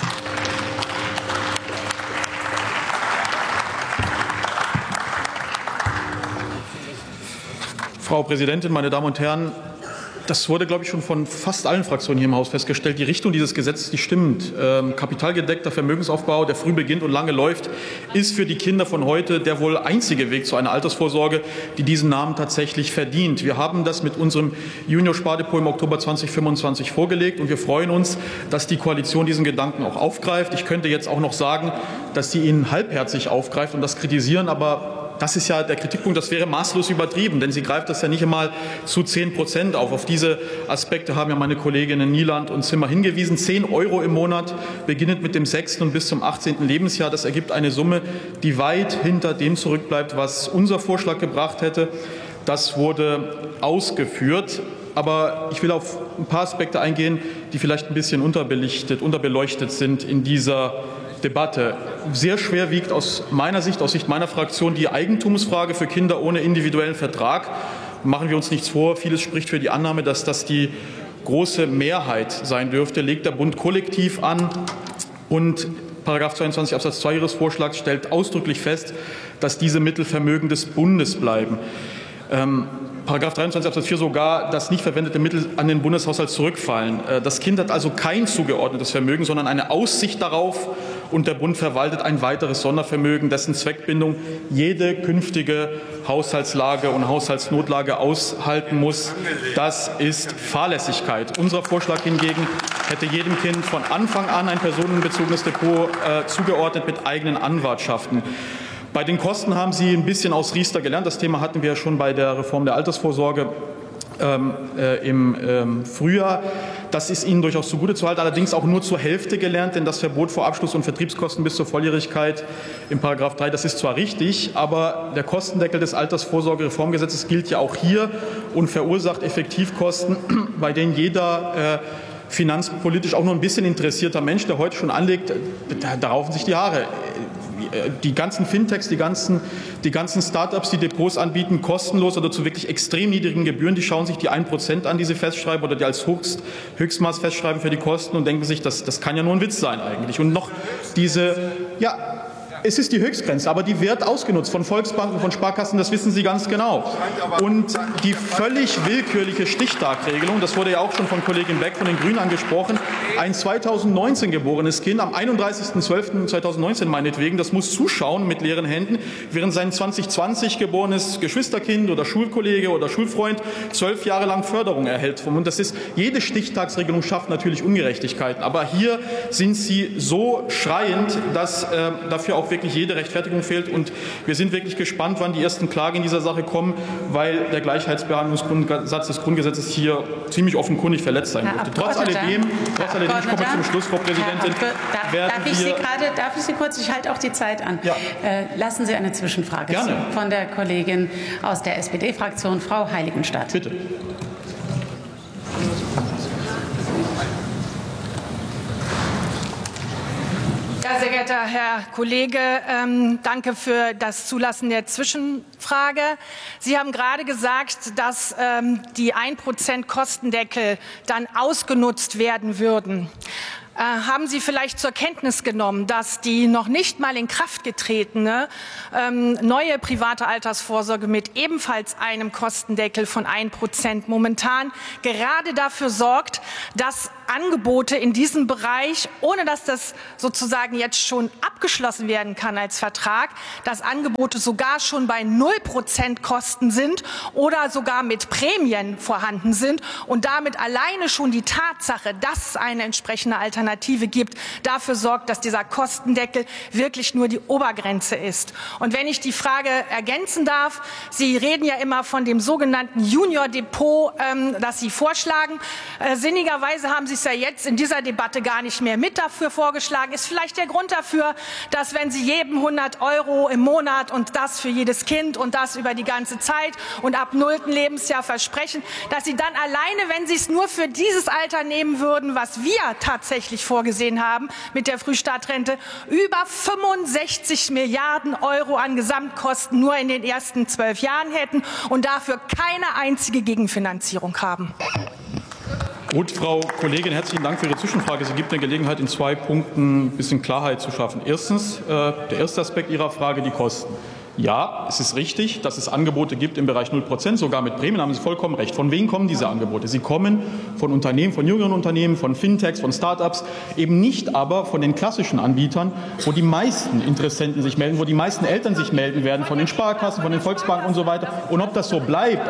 S9: Frau Präsidentin, meine Damen und Herren! Das wurde, glaube ich, schon von fast allen Fraktionen hier im Haus festgestellt. Die Richtung dieses Gesetzes, die stimmt. Kapitalgedeckter Vermögensaufbau, der früh beginnt und lange läuft, ist für die Kinder von heute der wohl einzige Weg zu einer Altersvorsorge, die diesen Namen tatsächlich verdient. Wir haben das mit unserem Junior-Spardepot im Oktober 2025 vorgelegt und wir freuen uns, dass die Koalition diesen Gedanken auch aufgreift. Ich könnte jetzt auch noch sagen, dass sie ihn halbherzig aufgreift und das kritisieren, aber das ist ja der Kritikpunkt, das wäre maßlos übertrieben, denn sie greift das ja nicht einmal zu 10% auf. Auf diese Aspekte haben ja meine Kolleginnen Nieland und Zimmer hingewiesen. 10 € im Monat, beginnend mit dem 6. und bis zum 18. Lebensjahr. Das ergibt eine Summe, die weit hinter dem zurückbleibt, was unser Vorschlag gebracht hätte. Das wurde ausgeführt. Aber ich will auf ein paar Aspekte eingehen, die vielleicht ein bisschen unterbeleuchtet sind in dieser Debatte. Sehr schwer wiegt aus meiner Sicht, aus Sicht meiner Fraktion, die Eigentumsfrage für Kinder ohne individuellen Vertrag. Machen wir uns nichts vor, vieles spricht für die Annahme, dass das die große Mehrheit sein dürfte, legt der Bund kollektiv an und § 22 Absatz 2 Ihres Vorschlags stellt ausdrücklich fest, dass diese Mittel Vermögen des Bundes bleiben. § 23 Absatz 4 sogar, dass nicht verwendete Mittel an den Bundeshaushalt zurückfallen. Das Kind hat also kein zugeordnetes Vermögen, sondern eine Aussicht darauf, und der Bund verwaltet ein weiteres Sondervermögen, dessen Zweckbindung jede künftige Haushaltslage und Haushaltsnotlage aushalten muss. Das ist Fahrlässigkeit. Unser Vorschlag hingegen hätte jedem Kind von Anfang an ein personenbezogenes Depot zugeordnet mit eigenen Anwartschaften. Bei den Kosten haben Sie ein bisschen aus Riester gelernt. Das Thema hatten wir ja schon bei der Reform der Altersvorsorge im Frühjahr. Das ist Ihnen durchaus zugutezuhalten, allerdings auch nur zur Hälfte gelernt, denn das Verbot vor Abschluss und Vertriebskosten bis zur Volljährigkeit im § 3, das ist zwar richtig, aber der Kostendeckel des Altersvorsorgereformgesetzes gilt ja auch hier und verursacht Effektivkosten, bei denen jeder finanzpolitisch auch nur ein bisschen interessierter Mensch, der heute schon anlegt, da raufen sich die Haare. Die ganzen Fintechs, die ganzen Start-ups, die Depots anbieten, kostenlos oder zu wirklich extrem niedrigen Gebühren, die schauen sich die 1% an, die sie festschreiben oder die als Höchstmaß festschreiben für die Kosten und denken sich, das kann ja nur ein Witz sein eigentlich. Und noch diese, ja, es ist die Höchstgrenze, aber die wird ausgenutzt von Volksbanken, von Sparkassen, das wissen Sie ganz genau. Und die völlig willkürliche Stichtagregelung, das wurde ja auch schon von Kollegin Beck von den Grünen angesprochen, ein 2019 geborenes Kind, am 31.12.2019 meinetwegen, das muss zuschauen mit leeren Händen, während sein 2020 geborenes Geschwisterkind oder Schulkollege oder Schulfreund 12 Jahre lang Förderung erhält. Und das ist, jede Stichtagsregelung schafft natürlich Ungerechtigkeiten, aber hier sind sie so schreiend, dass dafür auch auch wirklich jede Rechtfertigung fehlt. Und wir sind wirklich gespannt, wann die ersten Klagen in dieser Sache kommen, weil der Gleichheitsbehandlungsgrundsatz des Grundgesetzes hier ziemlich offenkundig verletzt sein wird. Trotz alledem, ich komme zum Schluss, Frau Präsidentin.
S2: Darf ich Sie kurz, ich halte auch die Zeit an.
S9: Ja.
S2: Lassen Sie eine Zwischenfrage von der Kollegin aus der SPD-Fraktion, Frau Heiligenstadt.
S9: Bitte.
S8: Ja, sehr geehrter Herr Kollege, danke für das Zulassen der Zwischenfrage. Sie haben gerade gesagt, dass die 1% Kostendeckel dann ausgenutzt werden würden. Haben Sie vielleicht zur Kenntnis genommen, dass die noch nicht mal in Kraft getretene neue private Altersvorsorge mit ebenfalls einem Kostendeckel von 1% momentan gerade dafür sorgt, dass Angebote in diesem Bereich, ohne dass das sozusagen jetzt schon abgeschlossen werden kann als Vertrag, dass Angebote sogar schon bei 0% Kosten sind oder sogar mit Prämien vorhanden sind und damit alleine schon die Tatsache, dass es eine entsprechende Alternative gibt, dafür sorgt, dass dieser Kostendeckel wirklich nur die Obergrenze ist. Und wenn ich die Frage ergänzen darf, Sie reden ja immer von dem sogenannten Junior Depot, das Sie vorschlagen. Sinnigerweise haben Sie es ja jetzt in dieser Debatte gar nicht mehr mit dafür vorgeschlagen. Ist vielleicht der Grund dafür, dass wenn Sie jedem 100 € im Monat und das für jedes Kind und das über die ganze Zeit und ab 0. Lebensjahr versprechen, dass Sie dann alleine, wenn Sie es nur für dieses Alter nehmen würden, was wir tatsächlich vorgesehen haben mit der Frühstartrente, über 65 Milliarden € an Gesamtkosten nur in den ersten 12 Jahren hätten und dafür keine einzige Gegenfinanzierung haben.
S9: Gut, Frau Kollegin, herzlichen Dank für Ihre Zwischenfrage. Sie gibt mir Gelegenheit, in 2 Punkten ein bisschen Klarheit zu schaffen. Erstens, der erste Aspekt Ihrer Frage, die Kosten. Ja, es ist richtig, dass es Angebote gibt im Bereich 0%, sogar mit Prämien, haben Sie vollkommen recht. Von wem kommen diese Angebote? Sie kommen von Unternehmen, von jüngeren Unternehmen, von Fintechs, von Start-ups, eben nicht aber von den klassischen Anbietern, wo die meisten Interessenten sich melden, wo die meisten Eltern sich melden werden, von den Sparkassen, von den Volksbanken und so weiter. Und ob das so bleibt,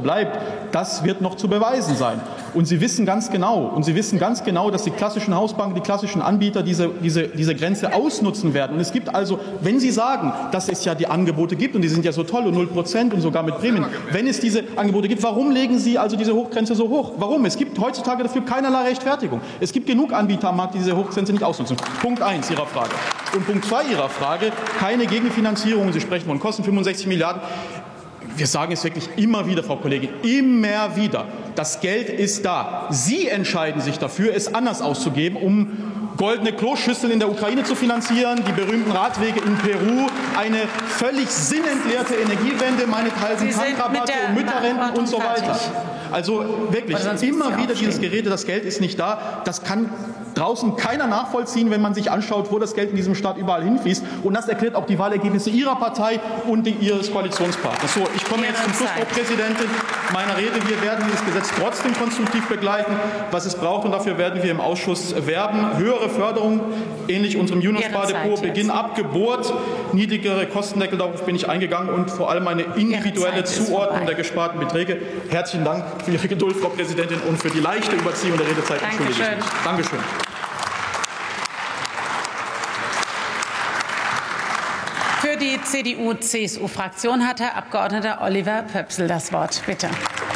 S9: das wird noch zu beweisen sein. Und Sie wissen ganz genau, dass die klassischen Hausbanken, die klassischen Anbieter diese Grenze ausnutzen werden. Und es gibt also, wenn Sie sagen, dass es ja die Angebote gibt und die sind ja so toll und 0% und sogar mit Prämien, wenn es diese Angebote gibt, warum legen Sie also diese Hochgrenze so hoch? Warum? Es gibt heutzutage dafür keinerlei Rechtfertigung. Es gibt genug Anbieter am Markt, die diese Hochgrenze nicht ausnutzen. Punkt 1 Ihrer Frage. Und Punkt 2 Ihrer Frage, keine Gegenfinanzierung. Sie sprechen von Kosten 65 Milliarden. Wir sagen es wirklich immer wieder, Frau Kollegin, immer wieder. Das Geld ist da. Sie entscheiden sich dafür, es anders auszugeben, um goldene Kloschüsseln in der Ukraine zu finanzieren, die berühmten Radwege in Peru, eine völlig sinnentleerte Energiewende, meinethalben Tankrabatte und Mütterrenten und so weiter. Also wirklich, immer wieder dieses Gerede, das Geld ist nicht da. Das kann draußen keiner nachvollziehen, wenn man sich anschaut, wo das Geld in diesem Staat überall hinfließt. Und das erklärt auch die Wahlergebnisse Ihrer Partei und Ihres Koalitionspartners. So, ich komme jetzt zum Schluss, Frau Präsidentin, meiner Rede. Wir werden dieses Gesetz trotzdem konstruktiv begleiten, was es braucht. Und dafür werden wir im Ausschuss werben. Höhere Förderung, ähnlich unserem Juniorspardepot, Beginn ab Geburt, niedrigere Kostendeckel, darauf bin ich eingegangen, und vor allem eine individuelle Zuordnung der gesparten Beträge. Herzlichen Dank für Ihre Geduld, Frau Präsidentin, und für die leichte Überziehung der Redezeit. Entschuldige ich mich. Dankeschön.
S2: Für die CDU-CSU-Fraktion hat Herr Abgeordneter Oliver Pöpsel das Wort. Bitte.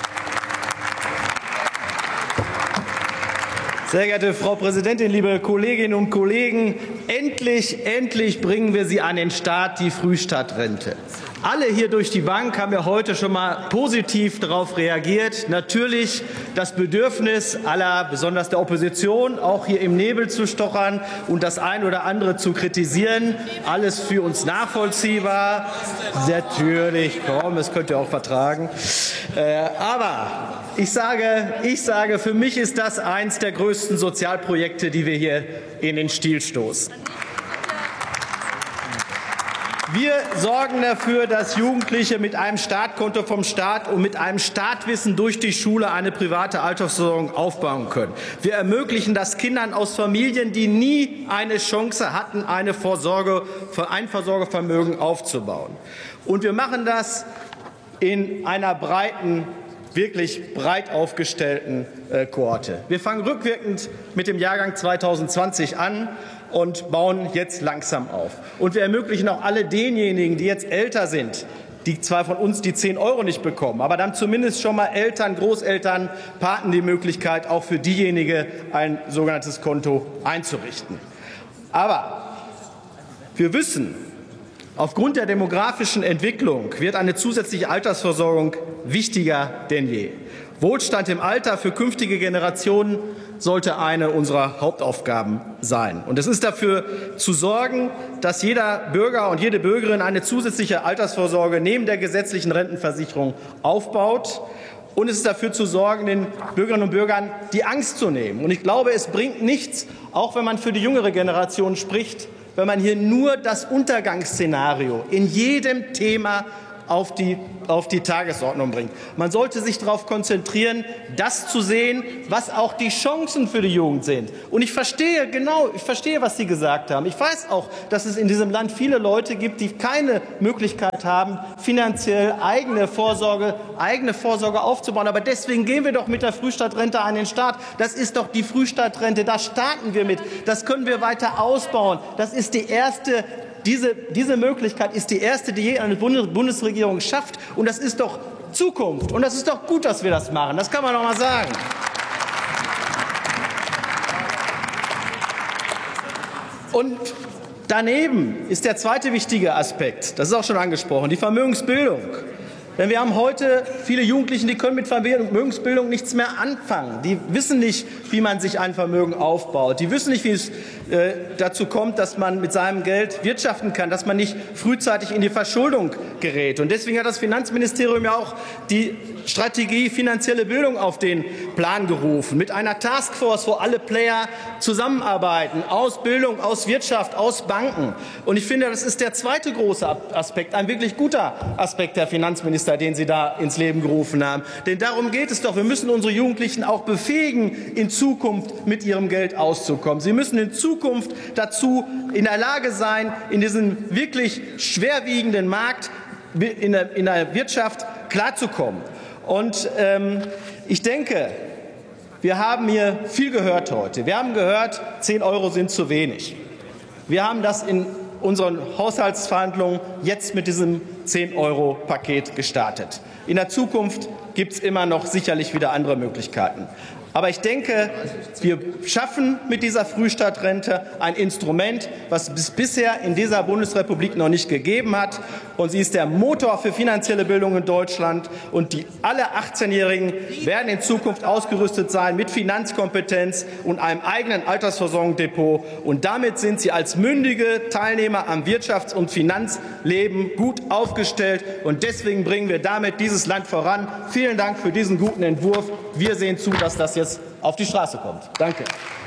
S10: Sehr geehrte Frau Präsidentin, liebe Kolleginnen und Kollegen! Endlich bringen wir sie an den Start, die Frühstartrente. Alle hier durch die Bank haben ja heute schon mal positiv darauf reagiert. Natürlich das Bedürfnis aller, besonders der Opposition, auch hier im Nebel zu stochern und das ein oder andere zu kritisieren. Alles für uns nachvollziehbar. Natürlich, komm, das könnt ihr auch vertragen. Aber ich sage, für mich ist das eins der größten Sozialprojekte, die wir hier in den Stiel stoßen. Wir sorgen dafür, dass Jugendliche mit einem Startkonto vom Staat und mit einem Startwissen durch die Schule eine private Altersversorgung aufbauen können. Wir ermöglichen das Kindern aus Familien, die nie eine Chance hatten, ein Vorsorgevermögen aufzubauen. Und wir machen das in einer wirklich breit aufgestellten Kohorte. Wir fangen rückwirkend mit dem Jahrgang 2020 an. und bauen jetzt langsam auf. Und wir ermöglichen auch alle denjenigen, die jetzt älter sind, die zwar von uns die 10 € nicht bekommen, aber dann zumindest schon mal Eltern, Großeltern, Paten die Möglichkeit, auch für diejenigen ein sogenanntes Konto einzurichten. Aber wir wissen, aufgrund der demografischen Entwicklung wird eine zusätzliche Altersversorgung wichtiger denn je. Wohlstand im Alter für künftige Generationen sollte eine unserer Hauptaufgaben sein. Und es ist dafür zu sorgen, dass jeder Bürger und jede Bürgerin eine zusätzliche Altersvorsorge neben der gesetzlichen Rentenversicherung aufbaut. Und es ist dafür zu sorgen, den Bürgerinnen und Bürgern die Angst zu nehmen. Und ich glaube, es bringt nichts, auch wenn man für die jüngere Generation spricht, wenn man hier nur das Untergangsszenario in jedem Thema auf die Tagesordnung bringt. Man sollte sich darauf konzentrieren, das zu sehen, was auch die Chancen für die Jugend sind. Und ich verstehe, was Sie gesagt haben. Ich weiß auch, dass es in diesem Land viele Leute gibt, die keine Möglichkeit haben, finanziell eigene Vorsorge aufzubauen. Aber deswegen gehen wir doch mit der Frühstadtrente an den Start. Das ist doch die Frühstadtrente, da starten wir mit. Das können wir weiter ausbauen. Das ist die erste Diese Möglichkeit ist die erste, die je eine Bundesregierung schafft. Und das ist doch Zukunft. Und das ist doch gut, dass wir das machen. Das kann man doch mal sagen. Und daneben ist der zweite wichtige Aspekt, das ist auch schon angesprochen, die Vermögensbildung. Denn wir haben heute viele Jugendliche, die können mit Vermögensbildung nichts mehr anfangen. Die wissen nicht, wie man sich ein Vermögen aufbaut. Die wissen nicht, wie es dazu kommt, dass man mit seinem Geld wirtschaften kann, dass man nicht frühzeitig in die Verschuldung gerät. Und deswegen hat das Finanzministerium ja auch die Strategie finanzielle Bildung auf den Plan gerufen, mit einer Taskforce, wo alle Player zusammenarbeiten, aus Bildung, aus Wirtschaft, aus Banken. Und ich finde, das ist der zweite große Aspekt, ein wirklich guter Aspekt der Finanzminister, den Sie da ins Leben gerufen haben. Denn darum geht es doch. Wir müssen unsere Jugendlichen auch befähigen, in Zukunft mit ihrem Geld auszukommen. Sie müssen in Zukunft dazu in der Lage sein, in diesem wirklich schwerwiegenden Markt in der Wirtschaft klarzukommen. Und ich denke, wir haben hier viel gehört heute. Wir haben gehört, 10 € sind zu wenig. Wir haben das in unseren Haushaltsverhandlungen jetzt mit diesem 10-€ gestartet. In der Zukunft gibt es immer noch sicherlich wieder andere Möglichkeiten. Aber ich denke, wir schaffen mit dieser Frühstadtrente ein Instrument, was es bisher in dieser Bundesrepublik noch nicht gegeben hat. Und sie ist der Motor für finanzielle Bildung in Deutschland. Und alle 18-Jährigen werden in Zukunft ausgerüstet sein mit Finanzkompetenz und einem eigenen Altersversorgungsdepot. Und damit sind sie als mündige Teilnehmer am Wirtschafts- und Finanzleben gut aufgestellt. Und deswegen bringen wir damit dieses Land voran. Vielen Dank für diesen guten Entwurf. Wir sehen zu, dass das jetzt auf die Straße kommt. Danke.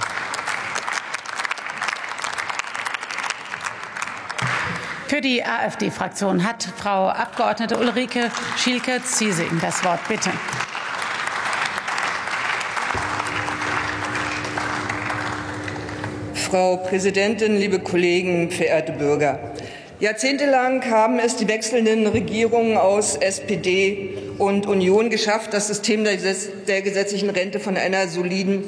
S2: Für die AfD-Fraktion hat Frau Abgeordnete Ulrike Schielke-Ziesing das Wort. Bitte.
S11: Frau Präsidentin, liebe Kollegen, verehrte Bürger! Jahrzehntelang haben es die wechselnden Regierungen aus SPD und Union geschafft, das System der gesetzlichen Rente von einer soliden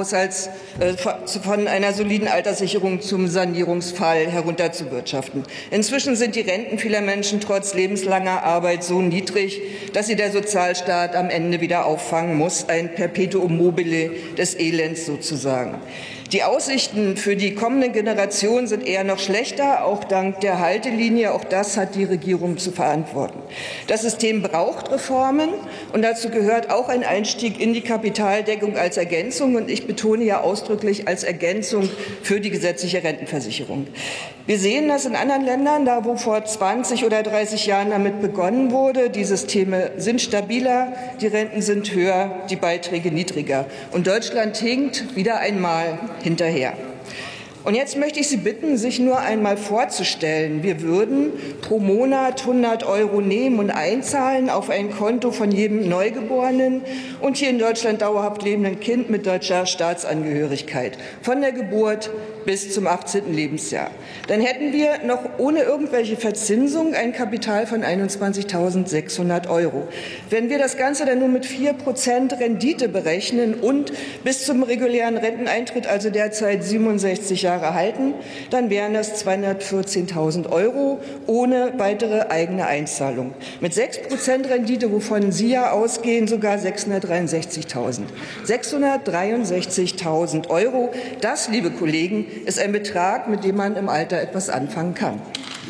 S11: Alterssicherung zum Sanierungsfall herunterzuwirtschaften. Inzwischen sind die Renten vieler Menschen trotz lebenslanger Arbeit so niedrig, dass sie der Sozialstaat am Ende wieder auffangen muss, ein Perpetuum mobile des Elends sozusagen. Die Aussichten für die kommenden Generationen sind eher noch schlechter, auch dank der Haltelinie. Auch das hat die Regierung zu verantworten. Das System braucht Reformen, und dazu gehört auch ein Einstieg in die Kapitaldeckung als Ergänzung. Und ich betone ja ausdrücklich als Ergänzung für die gesetzliche Rentenversicherung. Wir sehen das in anderen Ländern, da wo vor 20 oder 30 Jahren damit begonnen wurde. Die Systeme sind stabiler, die Renten sind höher, die Beiträge niedriger. Und Deutschland hinkt wieder einmal hinterher. Und jetzt möchte ich Sie bitten, sich nur einmal vorzustellen, wir würden pro Monat 100 € nehmen und einzahlen auf ein Konto von jedem Neugeborenen und hier in Deutschland dauerhaft lebenden Kind mit deutscher Staatsangehörigkeit. Von der Geburt bis zum 18. Lebensjahr. Dann hätten wir noch ohne irgendwelche Verzinsung ein Kapital von 21.600 €. Wenn wir das Ganze dann nur mit 4% Rendite berechnen und bis zum regulären Renteneintritt, also derzeit 67 Jahre halten, dann wären das 214.000 € ohne weitere eigene Einzahlung. Mit 6% Rendite, wovon Sie ja ausgehen, sogar 663.000. 663.000 €. Das, liebe Kollegen, ist ein Betrag, mit dem man im Alter etwas anfangen kann.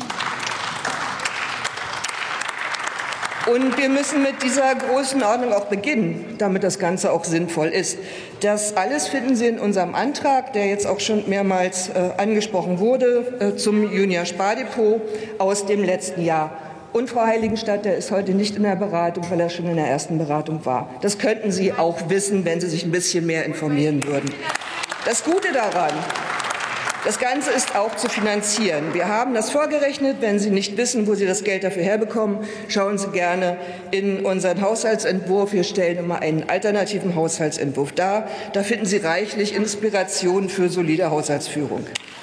S11: Und wir müssen mit dieser Größenordnung auch beginnen, damit das Ganze auch sinnvoll ist. Das alles finden Sie in unserem Antrag, der jetzt auch schon mehrmals angesprochen wurde, zum Junior-Spardepot aus dem letzten Jahr. Und Frau Heiligenstadt, der ist heute nicht in der Beratung, weil er schon in der ersten Beratung war. Das könnten Sie auch wissen, wenn Sie sich ein bisschen mehr informieren würden. Das Gute daran: Das Ganze ist auch zu finanzieren. Wir haben das vorgerechnet. Wenn Sie nicht wissen, wo Sie das Geld dafür herbekommen, schauen Sie gerne in unseren Haushaltsentwurf. Wir stellen immer einen alternativen Haushaltsentwurf dar. Da finden Sie reichlich Inspiration für solide Haushaltsführung.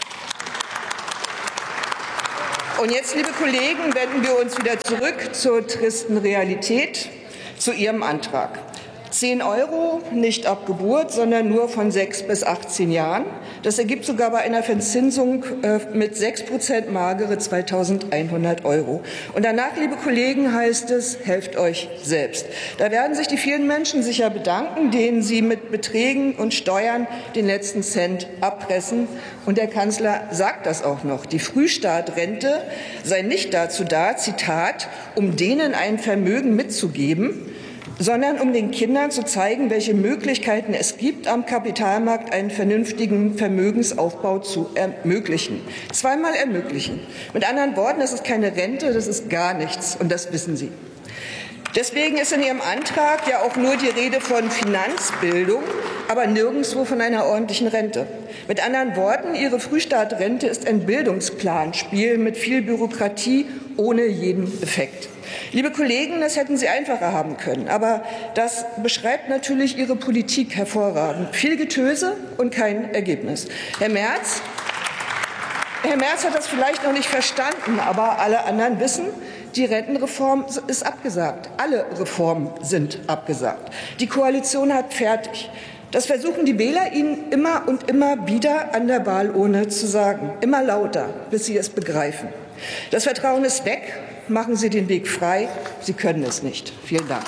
S11: Und jetzt, liebe Kollegen, wenden wir uns wieder zurück zur tristen Realität, zu Ihrem Antrag. 10 €, nicht ab Geburt, sondern nur von 6 bis 18 Jahren. Das ergibt sogar bei einer Verzinsung mit 6% magere 2.100 €. Und danach, liebe Kollegen, heißt es, helft euch selbst. Da werden sich die vielen Menschen sicher bedanken, denen Sie mit Beträgen und Steuern den letzten Cent abpressen. Und der Kanzler sagt das auch noch. Die Frühstartrente sei nicht dazu da, Zitat, um denen ein Vermögen mitzugeben, sondern um den Kindern zu zeigen, welche Möglichkeiten es gibt, am Kapitalmarkt einen vernünftigen Vermögensaufbau zu ermöglichen. Zweimal ermöglichen. Mit anderen Worten, das ist keine Rente, das ist gar nichts, und das wissen Sie. Deswegen ist in Ihrem Antrag ja auch nur die Rede von Finanzbildung, aber nirgendwo von einer ordentlichen Rente. Mit anderen Worten, Ihre Frühstartrente ist ein Bildungsplanspiel mit viel Bürokratie ohne jeden Effekt. Liebe Kollegen, das hätten Sie einfacher haben können, aber das beschreibt natürlich Ihre Politik hervorragend. Viel Getöse und kein Ergebnis. Herr Merz hat das vielleicht noch nicht verstanden, aber alle anderen wissen, die Rentenreform ist abgesagt. Alle Reformen sind abgesagt. Die Koalition hat fertig. Das versuchen die Wähler Ihnen immer und immer wieder an der Wahlurne zu sagen. Immer lauter, bis Sie es begreifen. Das Vertrauen ist weg. Machen Sie den Weg frei. Sie können es nicht. Vielen Dank.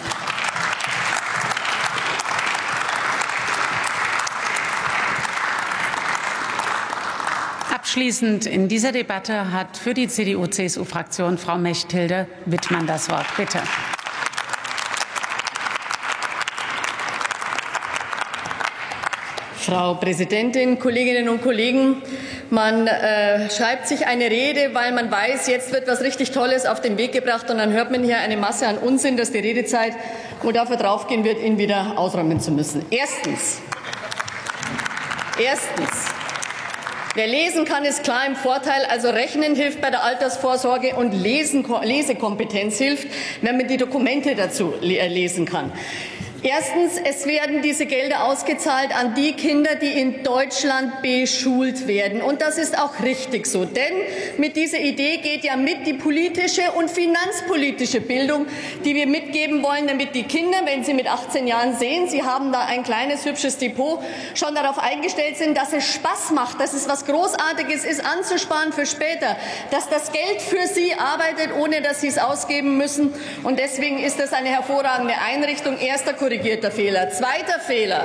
S2: Abschließend in dieser Debatte hat für die CDU-CSU-Fraktion Frau Mechthilde Wittmann das Wort. Bitte.
S12: Frau Präsidentin, Kolleginnen und Kollegen! Man schreibt sich eine Rede, weil man weiß, jetzt wird was richtig Tolles auf den Weg gebracht, und dann hört man hier eine Masse an Unsinn, dass die Redezeit wohl dafür draufgehen wird, ihn wieder ausräumen zu müssen. Erstens, wer lesen kann, ist klar im Vorteil. Also Rechnen hilft bei der Altersvorsorge und Lesekompetenz hilft, wenn man die Dokumente dazu lesen kann. Erstens, es werden diese Gelder ausgezahlt an die Kinder, die in Deutschland beschult werden. Und das ist auch richtig so. Denn mit dieser Idee geht ja mit die politische und finanzpolitische Bildung, die wir mitgeben wollen, damit die Kinder, wenn sie mit 18 Jahren sehen, sie haben da ein kleines, hübsches Depot, schon darauf eingestellt sind, dass es Spaß macht, dass es was Großartiges ist, anzusparen für später, dass das Geld für sie arbeitet, ohne dass sie es ausgeben müssen. Und deswegen ist das eine hervorragende Einrichtung. Erster korrigierter Fehler. Zweiter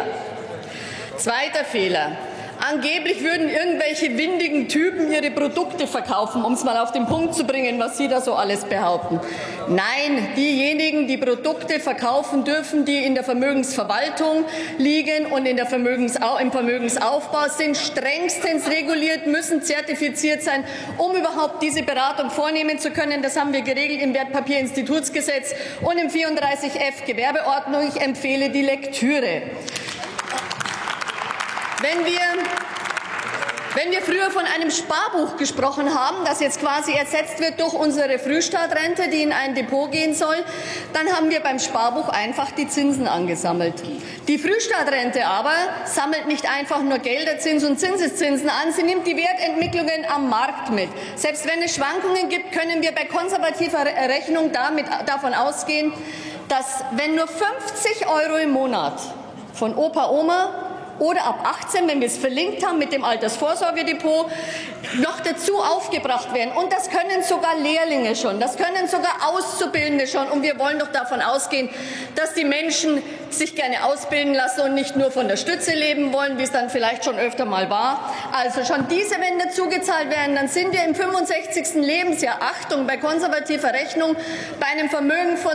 S12: Fehler. Angeblich würden irgendwelche windigen Typen ihre Produkte verkaufen, um es mal auf den Punkt zu bringen, was Sie da so alles behaupten. Nein, diejenigen, die Produkte verkaufen dürfen, die in der Vermögensverwaltung liegen und im Vermögensaufbau sind, strengstens reguliert, müssen zertifiziert sein, um überhaupt diese Beratung vornehmen zu können. Das haben wir geregelt im Wertpapierinstitutsgesetz und im 34f Gewerbeordnung. Ich empfehle die Lektüre. Wenn wir früher von einem Sparbuch gesprochen haben, das jetzt quasi ersetzt wird durch unsere Frühstartrente, die in ein Depot gehen soll, dann haben wir beim Sparbuch einfach die Zinsen angesammelt. Die Frühstartrente aber sammelt nicht einfach nur Gelderzins und Zinseszinsen an, sie nimmt die Wertentwicklungen am Markt mit. Selbst wenn es Schwankungen gibt, können wir bei konservativer Rechnung davon ausgehen, dass wenn nur 50 € im Monat von Opa, Oma oder ab 18, wenn wir es verlinkt haben mit dem Altersvorsorgedepot, noch dazu aufgebracht werden. Und das können sogar Lehrlinge schon, das können sogar Auszubildende schon. Und wir wollen doch davon ausgehen, dass die Menschen sich gerne ausbilden lassen und nicht nur von der Stütze leben wollen, wie es dann vielleicht schon öfter mal war. Also schon diese, wenn dazu gezahlt werden, dann sind wir im 65. Lebensjahr, Achtung, bei konservativer Rechnung, bei einem Vermögen von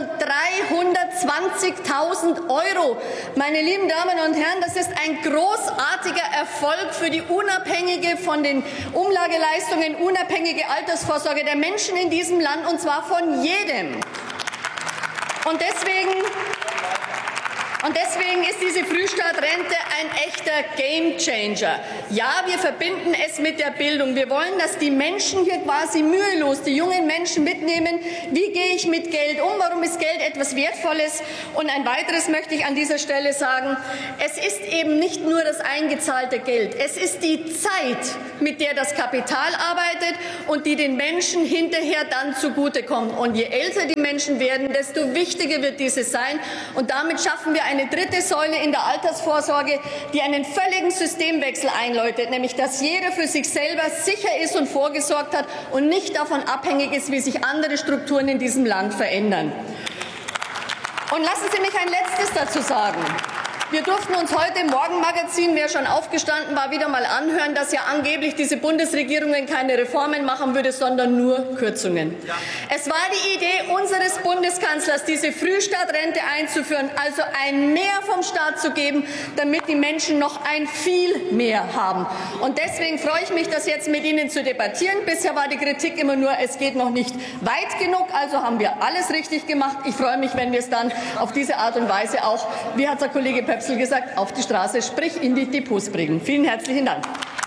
S12: 320.000 €. Meine lieben Damen und Herren, das ist ein großartiger Erfolg für die unabhängige, von den Umlageleistungen unabhängige Altersvorsorge der Menschen in diesem Land, und zwar von jedem. Und deswegen ist diese Frühstartrente ein echter Gamechanger. Ja, wir verbinden es mit der Bildung. Wir wollen, dass die Menschen hier quasi mühelos, die jungen Menschen mitnehmen, wie gehe ich mit Geld um, warum ist Geld etwas Wertvolles. Und ein weiteres möchte ich an dieser Stelle sagen, es ist eben nicht nur das eingezahlte Geld, es ist die Zeit, mit der das Kapital arbeitet und die den Menschen hinterher dann zugutekommt. Und je älter die Menschen werden, desto wichtiger wird dieses sein. Und damit schaffen wir eine dritte Säule in der Altersvorsorge, die einen völligen Systemwechsel einläutet, nämlich dass jeder für sich selber sicher ist und vorgesorgt hat und nicht davon abhängig ist, wie sich andere Strukturen in diesem Land verändern. Und lassen Sie mich ein Letztes dazu sagen. Wir durften uns heute im Morgenmagazin, wer schon aufgestanden war, wieder mal anhören, dass ja angeblich diese Bundesregierungen keine Reformen machen würde, sondern nur Kürzungen. Ja. Es war die Idee unseres Bundeskanzlers, diese Frühstartrente einzuführen, also ein Mehr vom Staat zu geben, damit die Menschen noch ein viel mehr haben. Und deswegen freue ich mich, das jetzt mit Ihnen zu debattieren. Bisher war die Kritik immer nur, es geht noch nicht weit genug, also haben wir alles richtig gemacht. Ich freue mich, wenn wir es dann auf diese Art und Weise auch, wie hat der Kollege gesagt, auf die Straße, sprich in die Depots bringen. Vielen herzlichen Dank.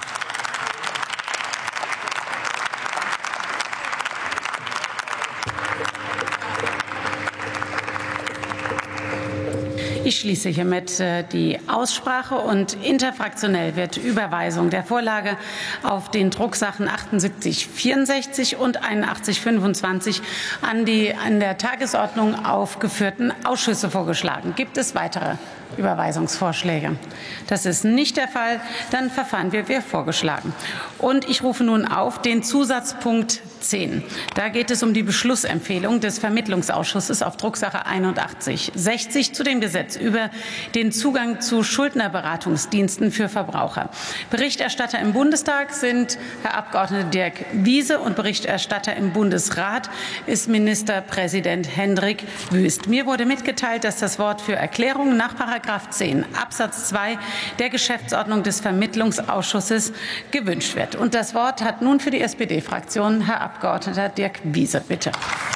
S2: Ich schließe hiermit die Aussprache und interfraktionell wird Überweisung der Vorlage auf den Drucksachen 7864 und 8125 an die an der Tagesordnung aufgeführten Ausschüsse vorgeschlagen. Gibt es weitere Überweisungsvorschläge? Das ist nicht der Fall. Dann verfahren wir wie vorgeschlagen. Und ich rufe nun auf den Zusatzpunkt 10. Da geht es um die Beschlussempfehlung des Vermittlungsausschusses auf Drucksache 8160 zu dem Gesetz über den Zugang zu Schuldnerberatungsdiensten für Verbraucher. Berichterstatter im Bundestag sind Herr Abgeordneter Dirk Wiese und Berichterstatter im Bundesrat ist Ministerpräsident Hendrik Wüst. Mir wurde mitgeteilt, dass das Wort für Erklärungen nach § 10 Absatz 2 der Geschäftsordnung des Vermittlungsausschusses gewünscht wird. Und das Wort hat nun für die SPD-Fraktion Herr Abgeordneter Dirk Wiese, bitte.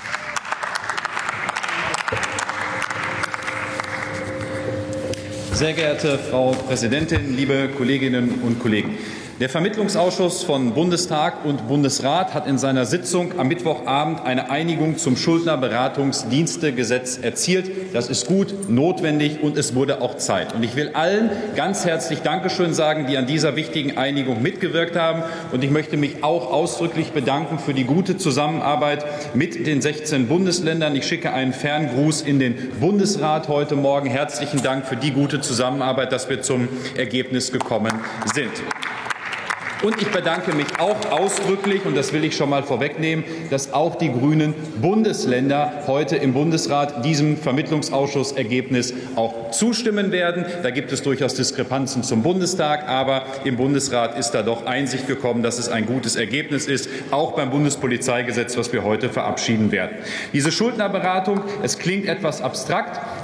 S13: Sehr geehrte Frau Präsidentin, liebe Kolleginnen und Kollegen! Der Vermittlungsausschuss von Bundestag und Bundesrat hat in seiner Sitzung am Mittwochabend eine Einigung zum Schuldnerberatungsdienstegesetz erzielt. Das ist gut, notwendig und es wurde auch Zeit. Und ich will allen ganz herzlich Dankeschön sagen, die an dieser wichtigen Einigung mitgewirkt haben. Und ich möchte mich auch ausdrücklich bedanken für die gute Zusammenarbeit mit den 16 Bundesländern. Ich schicke einen Ferngruß in den Bundesrat heute Morgen. Herzlichen Dank für die gute Zusammenarbeit, dass wir zum Ergebnis gekommen sind. Und ich bedanke mich auch ausdrücklich, und das will ich schon mal vorwegnehmen, dass auch die grünen Bundesländer heute im Bundesrat diesem Vermittlungsausschussergebnis auch zustimmen werden. Da gibt es durchaus Diskrepanzen zum Bundestag, aber im Bundesrat ist da doch Einsicht gekommen, dass es ein gutes Ergebnis ist, auch beim Bundespolizeigesetz, was wir heute verabschieden werden. Diese Schuldnerberatung, es klingt etwas abstrakt,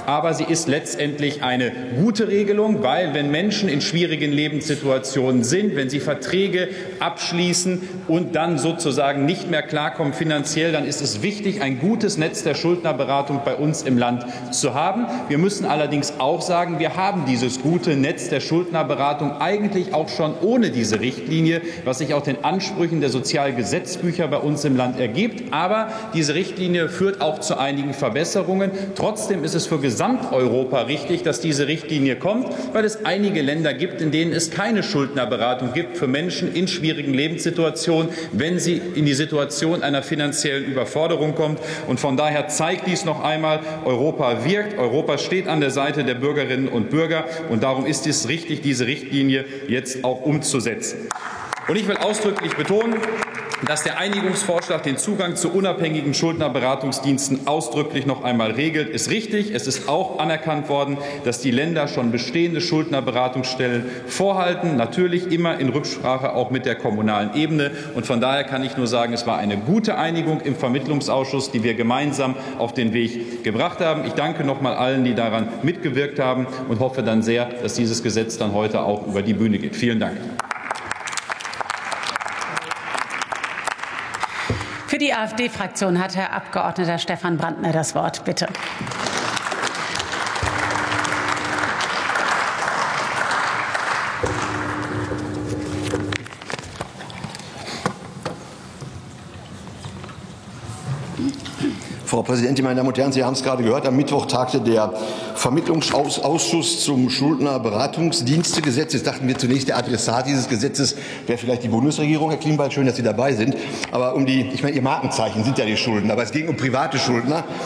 S13: aber sie ist letztendlich eine gute Regelung, weil wenn Menschen in schwierigen Lebenssituationen sind, wenn sie Verträge abschließen und dann sozusagen nicht mehr klarkommen finanziell, dann ist es wichtig, ein gutes Netz der Schuldnerberatung bei uns im Land zu haben. Wir müssen allerdings auch sagen, wir haben dieses gute Netz der Schuldnerberatung eigentlich auch schon ohne diese Richtlinie, was sich auch den Ansprüchen der Sozialgesetzbücher bei uns im Land ergibt. Aber diese Richtlinie führt auch zu einigen Verbesserungen. Trotzdem ist es für Gesamteuropa richtig, dass diese Richtlinie kommt, weil es einige Länder gibt, in denen es keine Schuldnerberatung gibt für Menschen in schwierigen Lebenssituationen, wenn sie in die Situation einer finanziellen Überforderung kommt. Und von daher zeigt dies noch einmal, Europa wirkt, Europa steht an der Seite der Bürgerinnen und Bürger. Und darum ist es richtig, diese Richtlinie jetzt auch umzusetzen. Und ich will ausdrücklich betonen, dass der Einigungsvorschlag den Zugang zu unabhängigen Schuldnerberatungsdiensten ausdrücklich noch einmal regelt, ist richtig. Es ist auch anerkannt worden, dass die Länder schon bestehende Schuldnerberatungsstellen vorhalten, natürlich immer in Rücksprache auch mit der kommunalen Ebene. Und von daher kann ich nur sagen, es war eine gute Einigung im Vermittlungsausschuss, die wir gemeinsam auf den Weg gebracht haben. Ich danke noch einmal allen, die daran mitgewirkt haben, und hoffe dann sehr, dass dieses Gesetz dann heute auch über die Bühne geht. Vielen Dank.
S2: Für die AfD-Fraktion hat Herr Abgeordneter Stefan Brandner das Wort. Bitte.
S14: Frau Präsidentin, meine Damen und Herren, Sie haben es gerade gehört, am Mittwoch tagte der Vermittlungsausschuss zum Schuldnerberatungsdienstegesetz. Jetzt dachten wir zunächst, der Adressat dieses Gesetzes wäre vielleicht die Bundesregierung. Herr Klingbeil, schön, dass Sie dabei sind. Aber ich meine, Ihr Markenzeichen sind ja die Schulden. Aber es ging um private Schuldner.